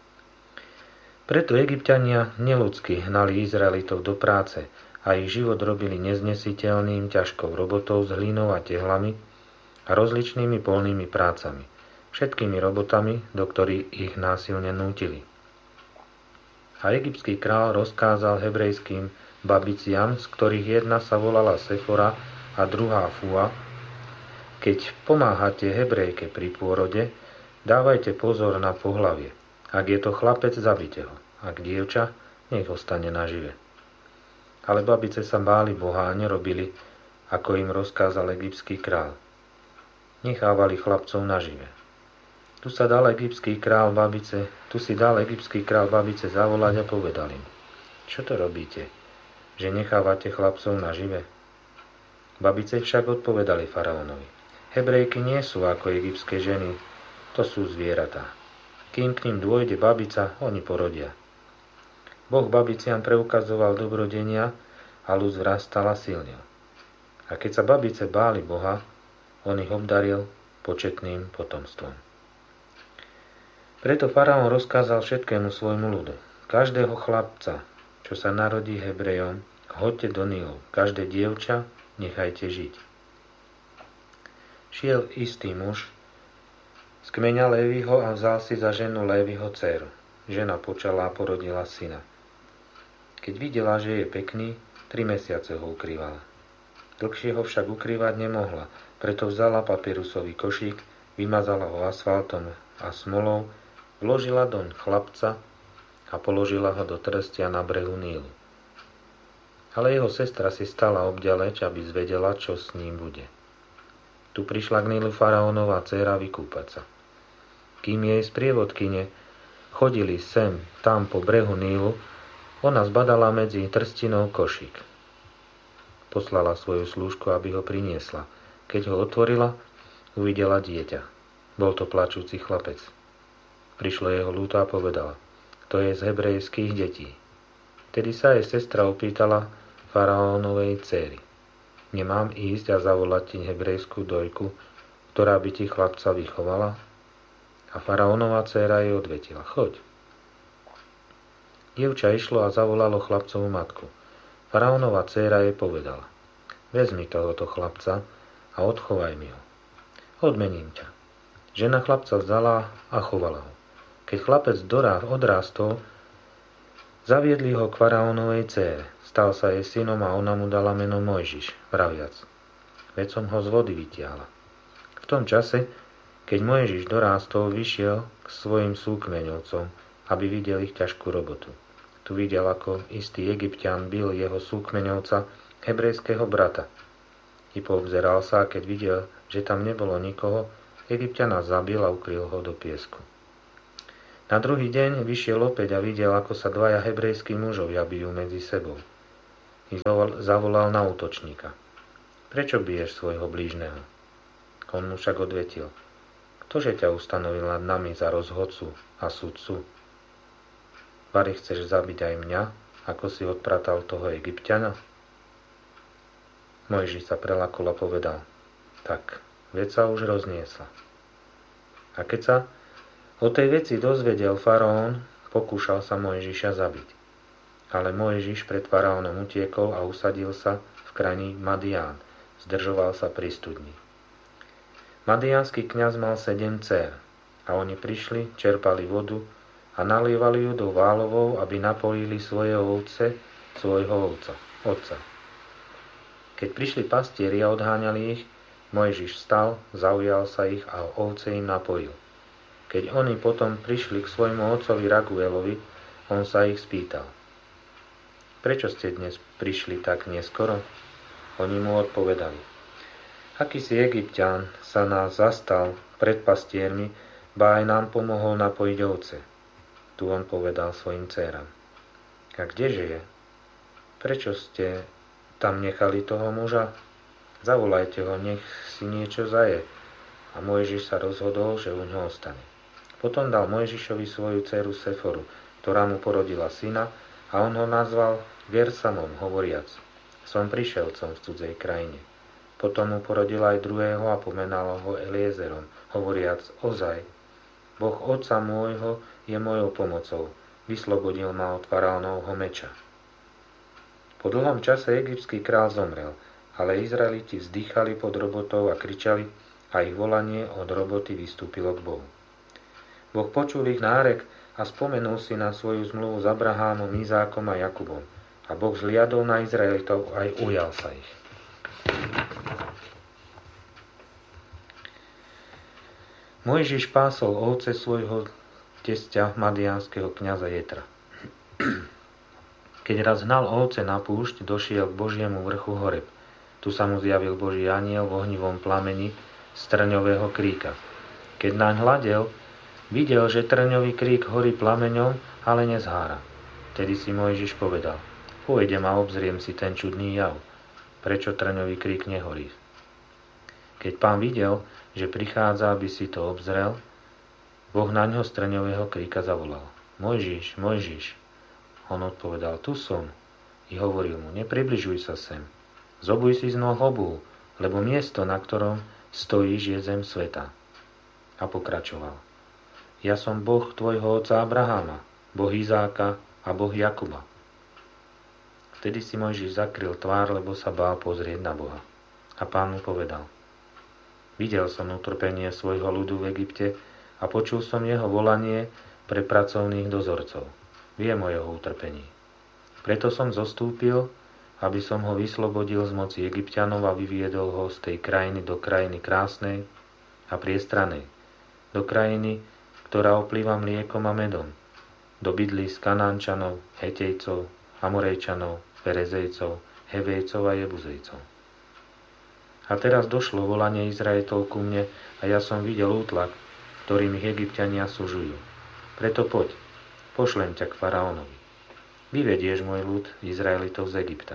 Preto Egypťania neľudsky hnali Izraelitov do práce a ich život robili neznesiteľným ťažkou robotou s hlínou a tehlami a rozličnými polnými prácami, všetkými robotami, do ktorých ich násilne nútili. A egyptský král rozkázal hebrejským babiciam, z ktorých jedna sa volala Sefora a druhá Fua: keď pomáhate Hebrejke pri pôrode, dávajte pozor na pohlavie. Ak je to chlapec, zabite ho. Ak dievča, nech ostane nažive. Ale babice sa báli Boha a nerobili, ako im rozkázal egyptský král. Nechávali chlapcov nažive. Tu sa dal egyptský král babice, tu si dal egyptský král babice zavolať a povedal im: čo to robíte, že nechávate chlapcov nažive? Babice však odpovedali faraónovi: Hebrejky nie sú ako egyptské ženy, to sú zvieratá. Kým k ním dôjde babica, oni porodia. Boh babiciam preukazoval dobrodenia a ľud vzrastal a silnil. A keď sa babice báli Boha, on ich obdaril početným potomstvom. Preto faraón rozkázal všetkému svojmu ľudu: každého chlapca, čo sa narodí Hebrejom, hoďte do Nílu, každé dievča nechajte žiť. Šiel istý muž z kmeňa Léviho a vzal si za ženu Léviho dceru. Žena počala a porodila syna. Keď videla, že je pekný, tri mesiace ho ukrývala. Dlhšie ho však ukrývať nemohla, preto vzala papyrusový košík, vymazala ho asfaltom a smolou, vložila doň chlapca a položila ho do trstia na brehu Nílu. Ale jeho sestra si stala obďaleč, aby zvedela, čo s ním bude. Tu prišla k Nílu faraónova dcéra vykúpať sa. Kým jej sprievodkyne chodili sem, tam po brehu Nílu, ona zbadala medzi trstinou košík. Poslala svoju slúžku, aby ho priniesla. Keď ho otvorila, uvidela dieťa. Bol to plačúci chlapec. Prišlo jeho ľúto a povedala: to je z hebrejských detí. Tedy sa jej sestra opýtala faraónovej dcéry: nemám ísť a zavolať ti hebrejskú dojku, ktorá by ti chlapca vychovala? A faraónova dcéra jej odvetila: choď. Dievča išlo a zavolalo chlapcovú matku. Faraónova dcéra jej povedala: vezmi tohoto chlapca a odchovaj mi ho. Odmením ťa. Žena chlapca vzala a chovala ho. Keď chlapec odrástol, zaviedli ho k faraónovej dcére. Stal sa jej synom a ona mu dala meno Mojžiš, praviac: veď som ho z vody vytiahla. V tom čase, keď Mojžiš dorástol, vyšiel k svojim súkmeňovcom, aby videl ich ťažkú robotu. Tu videl, ako istý Egypťan bil jeho súkmeňovca, hebrejského brata. I poobzeral sa, a keď videl, že tam nebolo nikoho, Egypťana zabil a ukryl ho do piesku. Na druhý deň vyšiel opäť a videl, ako sa dvaja hebrejskí mužovia bijú medzi sebou. I zavolal na útočníka. Prečo biješ svojho blížneho? On mu však odvetil. Ktože ťa ustanovil nad nami za rozhodcu a sudcu? Vari chceš zabiť aj mňa, ako si odpratal toho Egypťana? Mojžiš sa prelakol a povedal, tak, vec sa už rozniesla. A keď sa o tej veci dozvedel faraón, pokúšal sa Mojžiša zabiť. Ale Mojžiš pred faraónom utiekol a usadil sa v krajine Madián, zdržoval sa pri studni. Madiánsky kňaz mal sedem dcér a oni prišli, čerpali vodu a nalievali ju do válovov, aby napojili svoje ovce, svojho ovca, otca. Keď prišli pastieri a odháňali ich, Mojžiš vstal, zaujal sa ich a ovce im napojil. Keď oni potom prišli k svojmu otcovi Raguelovi, on sa ich spýtal. Prečo ste dnes prišli tak neskoro? Oni mu odpovedali. Akýsi Egypťan sa nás zastal pred pastiermi, ba aj nám pomohol napojiť ovce. Tu on povedal svojim dcéram. A kdeže je? Prečo ste tam nechali toho muža? Zavolajte ho, nech si niečo zaje. A Mojžiš sa rozhodol, že u ňoho ostane. Potom dal Mojžišovi svoju dceru Seforu, ktorá mu porodila syna, a on ho nazval Gersamom, hovoriac, som prišelcom v cudzej krajine. Potom mu porodil aj druhého a pomenal ho Eliezerom, hovoriac, ozaj, Boh otca môjho je mojou pomocou, vyslobodil ma od faraónovho meča. Po dlhom čase egyptský král zomrel, ale Izraeliti vzdychali pod robotou a kričali a ich volanie od roboty vystúpilo k Bohu. Boh počul ich nárek a spomenul si na svoju zmluvu s Abrahámom, Izákom a Jakubom. A Boh zliadol na Izraelitov aj ujal sa ich. Mojžiš pásol ovce svojho testia madiánskeho kňaza Jetra. Keď raz hnal ovce na púšť, došiel k Božiemu vrchu Horeb. Tu sa mu zjavil Boží anjel v ohnivom plameni z trňového kríka. Keď naň hľadel, videl, že trňový krík horí plameňom, ale nezhára. Tedy si Mojžiš povedal, pôjdem a obzriem si ten čudný jav. Prečo trňový krík nehorí? Keď pán videl, že prichádza, aby si to obzrel, Boh na ňo z trňového kríka zavolal. Mojžiš, Mojžiš. On odpovedal, tu som. I hovoril mu, nepribližuj sa sem. Zobuj si z noh obuv, lebo miesto, na ktorom stojíš, je zem sveta. A pokračoval. Ja som Boh tvojho otca Abraháma, Boh Izáka a Boh Jakuba. Vtedy si Mojžiš zakryl tvár, lebo sa bál pozrieť na Boha. A pán mu povedal, videl som utrpenie svojho ľudu v Egypte a počul som jeho volanie pre pracovných dozorcov. Viem o jeho utrpení. Preto som zostúpil, aby som ho vyslobodil z moci Egypťanov a vyviedol ho z tej krajiny do krajiny krásnej a priestranej, do krajiny, ktorá oplýva mliekom a medom, do bydlísk Kanánčanov, Hetejcov, Amorejčanov, Perezejcov, Hevejcov a Jebuzejcov. A teraz došlo volanie Izraelitov ku mne a ja som videl útlak, ktorým ich Egypťania sužujú. Preto poď, pošlem ťa k faraónovi. Vyvedieš môj ľud Izraelitov z Egypta.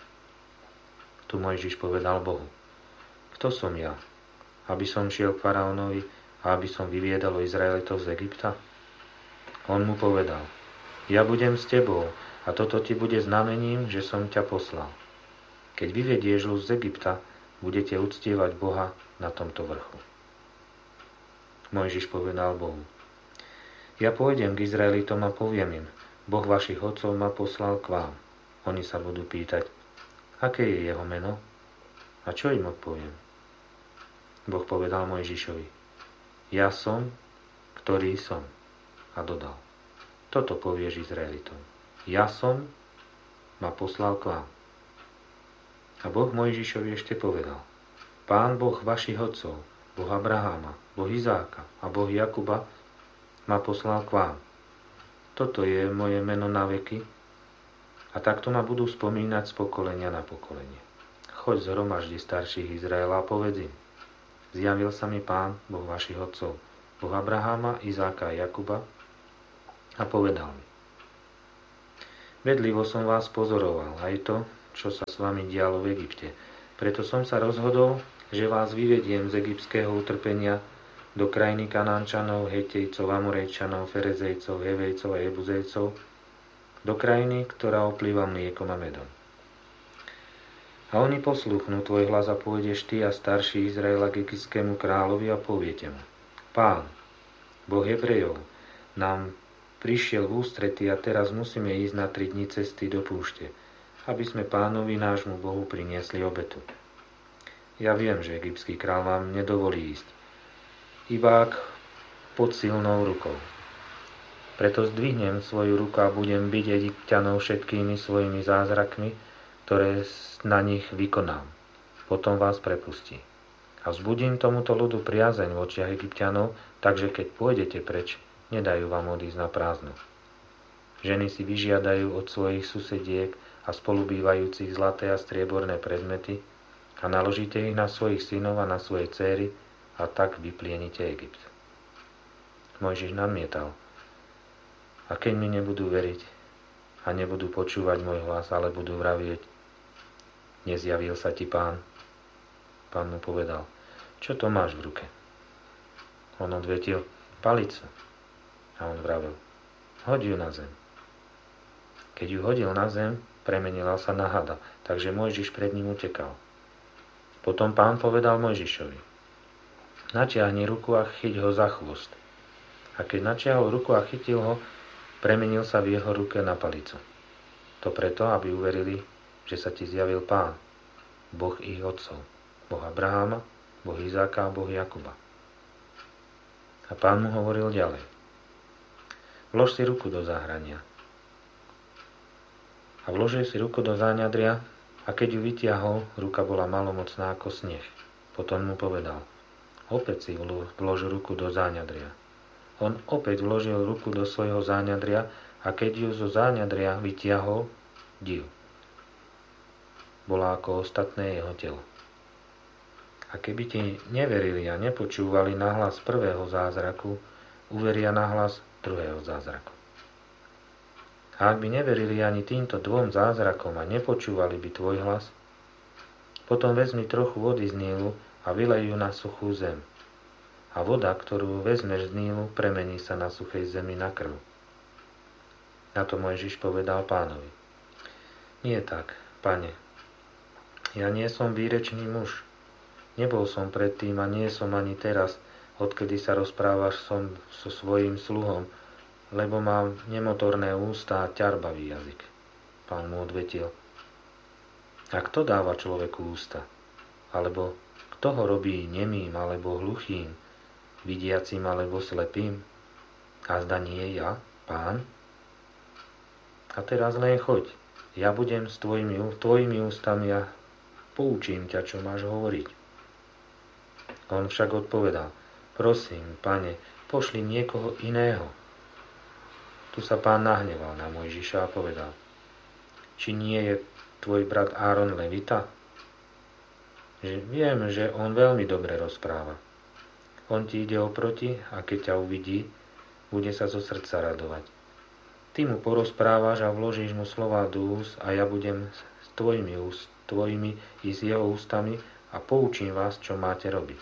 Tu Mojžiš povedal Bohu, kto som ja, aby som šiel k faraónovi a aby som vyviedal Izraelitov z Egypta? On mu povedal, ja budem s tebou a toto ti bude znamením, že som ťa poslal. Keď vyvedieš ľud z Egypta, budete uctievať Boha na tomto vrchu. Mojžiš povedal Bohu, ja pôjdem k Izraelitom a poviem im, Boh vašich otcov ma poslal k vám. Oni sa budú pýtať, aké je jeho meno? A čo im odpoviem? Boh povedal Mojžišovi, ja som, ktorý som. A dodal, toto povieš Izraelitom. Ja som, ma poslal k vám. A Boh Mojžišovi ešte povedal, Pán Boh vašich otcov, Boh Abraháma, Boh Izáka a Boh Jakuba ma poslal k vám. Toto je moje meno na veky a takto ma budú spomínať z pokolenia na pokolenie. Choď zhromaždi starších Izraela a povedz im, zjavil sa mi Pán, Boh vašich otcov, Boh Abraháma, Izáka a Jakuba a povedal mi: Bedlivo som vás pozoroval, aj to, čo sa s vami dialo v Egypte. Preto som sa rozhodol, že vás vyvediem z egyptského utrpenia do krajiny Kanánčanov, Hetejcov, Amorejčanov, Ferezejcov, Hevejcov a Jebuzejcov, do krajiny, ktorá oplýva mliekom a medom. A oni poslúchnú tvoj hlas a pôjdeš ty a starší Izraela k egyptskému kráľovi a poviete mu: Pán, Boh Hebrejov, nám prišiel v ústrety a teraz musíme ísť na tri dni cesty do púšte, aby sme pánovi nášmu Bohu priniesli obetu. Ja viem, že egyptský kráľ vám nedovolí ísť, iba ak pod silnou rukou. Preto zdvihnem svoju ruku a budem biť Egypťanov všetkými svojimi zázrakmi, ktoré na nich vykonám. Potom vás prepustí. A vzbudím tomuto ľudu priazeň v očiach Egypťanov, takže keď pôjdete preč, nedajú vám odísť na prázdno. Ženy si vyžiadajú od svojich susediek a spolubývajúcich zlaté a strieborné predmety a naložíte ich na svojich synov a na svoje céry a tak vyplienite Egypt. Mojžiš nadmietal: A keď mi nebudú veriť a nebudú počúvať môj hlas, ale budú vravieť: Nezjavil sa ti Pán? Pán mu povedal: Čo to máš v ruke? On odvetil: Palicu. A on vravel: Hoď ju na zem. Keď ju hodil na zem, premenila sa na hada, takže Mojžiš pred ním utekal. Potom Pán povedal Mojžišovi: Natiahni ruku a chyť ho za chvost. A keď natiahol ruku a chytil ho, premenil sa v jeho ruke na palicu. To preto, aby uverili, že sa ti zjavil Pán, Boh ich otcov, Boh Abraháma, Boh Izáka a Boh Jakuba. A Pán mu hovoril ďalej: Vlož si ruku do záhrania. A vložil si ruku do záňadria, a keď ju vytiahol, ruka bola malomocná ako sneh. Potom mu povedal: Opäť si vlož ruku do záňadria. On opäť vložil ruku do svojho záňadria, a keď ju zo záňadria vytiahol, div, bola ako ostatné jeho telo. A keby ti neverili a nepočúvali nahlas prvého zázraku, uveria nahlas druhého zázraku. A ak by neverili ani týmto dvom zázrakom a nepočúvali by tvoj hlas, potom vezmi trochu vody z Nílu a vylej ju na suchú zem. A voda, ktorú vezmeš z Nílu, premení sa na suchej zemi na krv. Na to Mojžiš povedal Pánovi: Nie tak, Pane, ja nie som výrečný muž. Nebol som predtým a nie som ani teraz, odkedy sa rozprávaš som so svojím sluhom, lebo mám nemotorné ústa a ťarbavý jazyk. Pán mu odvetil: A kto dáva človeku ústa? Alebo kto ho robí nemým alebo hluchým, vidiacim alebo slepým? A zda nie ja, Pán? A teraz len choď, ja budem s tvojimi, tvojimi ústami a poučím ťa, čo máš hovoriť. On však odpovedal: Prosím, Pane, pošli niekoho iného. Tu sa Pán nahneval na Mojžiša a povedal: Či nie je tvoj brat Áron Levita? Že viem, že on veľmi dobre rozpráva. On ti ide oproti a keď ťa uvidí, bude sa zo srdca radovať. Ty mu porozprávaš a vložíš mu slová do úst a ja budem s tvojimi, úst, tvojimi i s jeho ústami a poučím vás, čo máte robiť.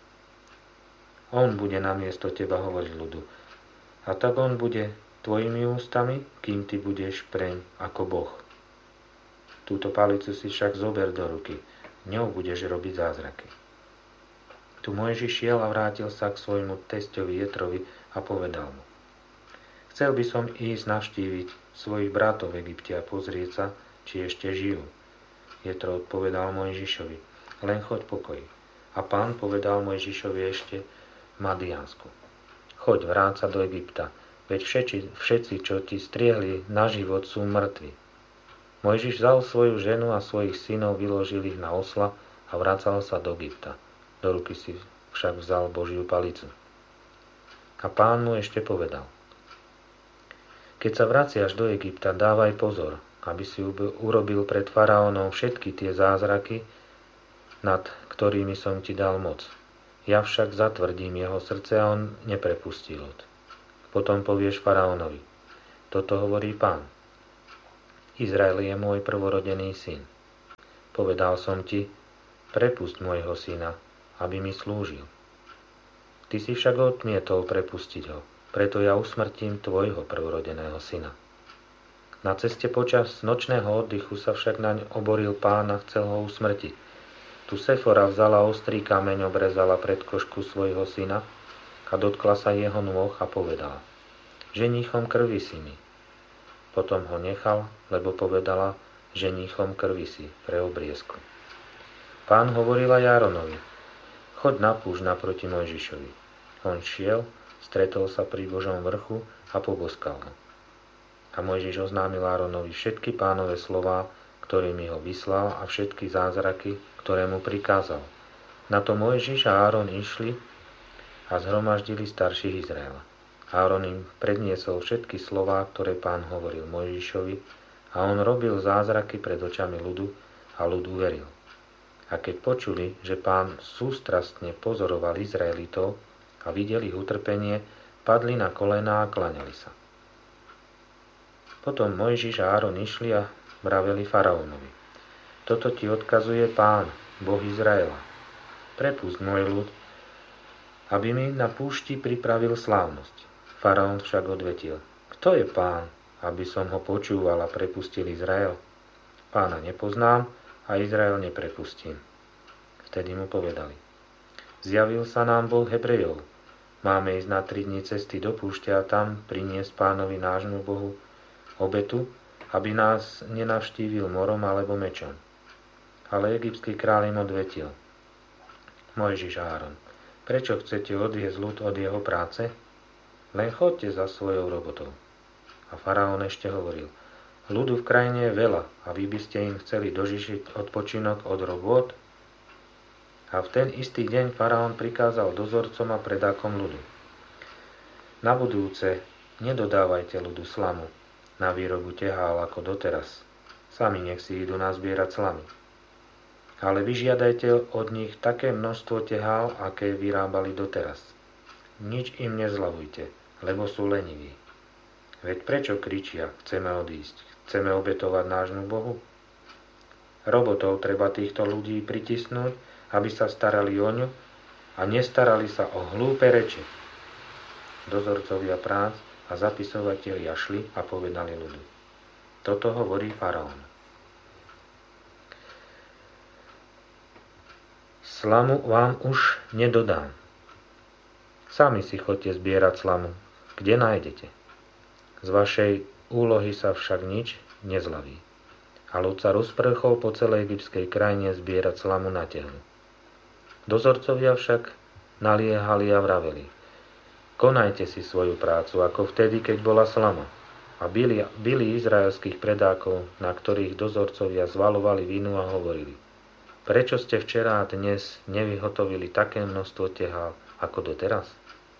On bude namiesto teba hovoriť ľudu. A tak on bude tvojimi ústami, kým ty budeš preň ako Boh. Túto palicu si však zober do ruky, ňou budeš robiť zázraky. Tu Mojžiš šiel a vrátil sa k svojmu testovi Jetrovi a povedal mu: Chcel by som ísť navštíviť svojich bratov v Egypte a pozrieť sa, či ešte žijú. Jetro odpovedal Mojžišovi: Len choď pokoj. A Pán povedal Mojžišovi ešte v Madiansku: Choď, vráť sa do Egypta, veď všetci, všetci, čo ti striehli na život, sú mŕtvi. Mojžiš vzal svoju ženu a svojich synov, vyložil ich na osla a vracal sa do Egypta. Do ruky si však vzal Božiu palicu. A Pán mu ešte povedal: Keď sa vraciaš do Egypta, dávaj pozor, aby si urobil pred faraónom všetky tie zázraky, nad ktorými som ti dal moc. Ja však zatvrdím jeho srdce a on neprepustí ľud. Potom povieš faraónovi: Toto hovorí Pán. Izrael je môj prvorodený syn. Povedal som ti, prepusť môjho syna, aby mi slúžil. Ty si však odmietol prepustiť ho, preto ja usmrtím tvojho prvorodeného syna. Na ceste počas nočného oddychu sa však naň oboril Pán a chcel ho usmrtiť. Tu Sefora vzala ostrý kameň, obrezala predkošku svojho syna a dotkla sa jeho nôh a povedala: Ženíchom krvi si mi. Potom ho nechal, lebo povedala: Ženíchom krvi si pre obriezku. Pán hovoril aj Áronovi: Choď na púšť naproti Mojžišovi. On šiel, stretol sa pri Božom vrchu a poboskal ho. A Mojžiš oznámil Áronovi všetky Pánove slová, ktorými ho vyslal, a všetky zázraky, ktoré mu prikázal. Na to Mojžiš a Áron išli a zhromaždili starších Izraela. Áron im predniesol všetky slová, ktoré Pán hovoril Mojžišovi, a on robil zázraky pred očami ľudu a ľud uveril. A keď počuli, že Pán sústrastne pozoroval Izraelitov a videli ich utrpenie, padli na kolená a klaňali sa. Potom Mojžiš a Áron išli a vraveli faraónovi: Toto ti odkazuje Pán, Boh Izraela. Prepusť môj ľud, aby mi na púšti pripravil slávnosť. Faraón však odvetil: Kto je Pán, aby som ho počúval a prepustil Izrael? Pána nepoznám a Izrael neprepustím. Vtedy mu povedali: Zjavil sa nám Boh Hebrejov. Máme ísť na tri dni cesty do púšte a tam priniesť Pánovi nášmu Bohu obetu, aby nás nenavštívil morom alebo mečom. Ale egyptský kráľ im odvetil: Mojžiš a Áron, prečo chcete odviesť ľud od jeho práce? Len choďte za svojou robotou. A faraón ešte hovoril: Ľudu v krajine je veľa a vy by ste im chceli dožičiť odpočinok od robôt? A v ten istý deň faraón prikázal dozorcom a predákom ľudu: Na budúce nedodávajte ľudu slamu na výrobu tehál ako doteraz. Sami nech si idú nazbierať slamy. Ale vyžiadajte od nich také množstvo tehál, aké vyrábali doteraz. Nič im nezľavujte, lebo sú leniví. Veď prečo kričia: Chceme odísť, chceme obetovať nášmu Bohu? Robotov treba týchto ľudí pritisnúť, aby sa starali o ňu a nestarali sa o hlúpe reči. Dozorcovia prác a zapisovatelia šli a povedali ľudu: Toto hovorí faraón: Slamu vám už nedodám. Sami si choďte zbierať slamu, kde nájdete. Z vašej úlohy sa však nič nezľaví. A ľud sa rozprchol po celej egyptskej krajine zbierať slamu na tehlu. Dozorcovia však naliehali a vraveli: Konajte si svoju prácu, ako vtedy, keď bola slama. A bili, bili izraelských predákov, na ktorých dozorcovia zvalovali vínu a hovorili: Prečo ste včera a dnes nevyhotovili také množstvo tehál, ako doteraz?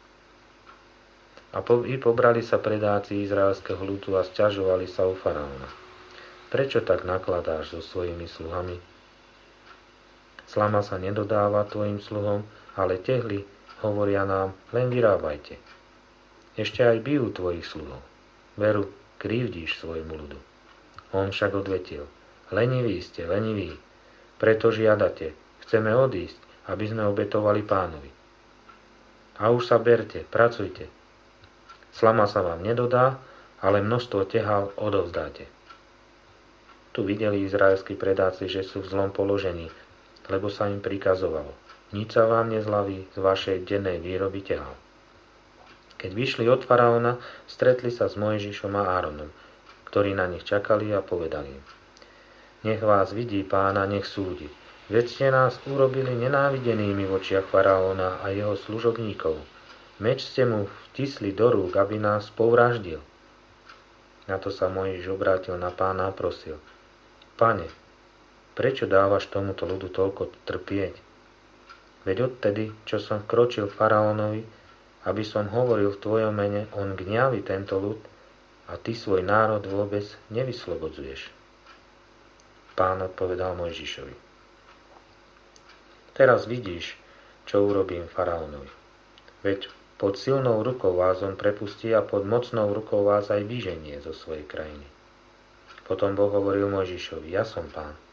A po, i pobrali sa predáci izraelského ľudu a sťažovali sa u faraóna: Prečo tak nakladáš so svojimi sluhami? Slama sa nedodáva tvojim sluhom, ale tehly hovoria nám: Len vyrábajte. Ešte aj bijú tvojich sluhov. Veru, krivdíš svojmu ľudu. On však odvetil: Leniví ste, leniví. Preto žiadate: Chceme odísť, aby sme obetovali Pánovi. A už sa berte, pracujte. Slama sa vám nedodá, ale množstvo tehál odovzdáte. Tu videli izraelskí predáci, že sú v zlom položení, lebo sa im prikazovalo: Nič sa vám nezľaví z vašej dennej výroby tehál. Keď vyšli od faraóna, stretli sa s Mojžišom a Áronom, ktorí na nich čakali, a povedali im: Nech vás vidí Pán a nech súdi. Veď ste nás urobili nenávidenými v očiach faraóna a jeho služobníkov. Meč ste mu vtisli do rúk, aby nás povraždil. Na to sa Mojžiš obrátil na Pána a prosil: Pane, prečo dávaš tomuto ľudu toľko trpieť? Veď odtedy, čo som vkročil k faraónovi, aby som hovoril v tvojom mene, on gňaví tento ľud a ty svoj národ vôbec nevyslobodzuješ. Pán odpovedal Mojžišovi: Teraz vidíš, čo urobím faraónovi. Veď Pod silnou rukou vás on prepustí a pod mocnou rukou vás aj vyženie zo svojej krajiny. Potom Boh hovoril Mojžišovi, ja som Pán.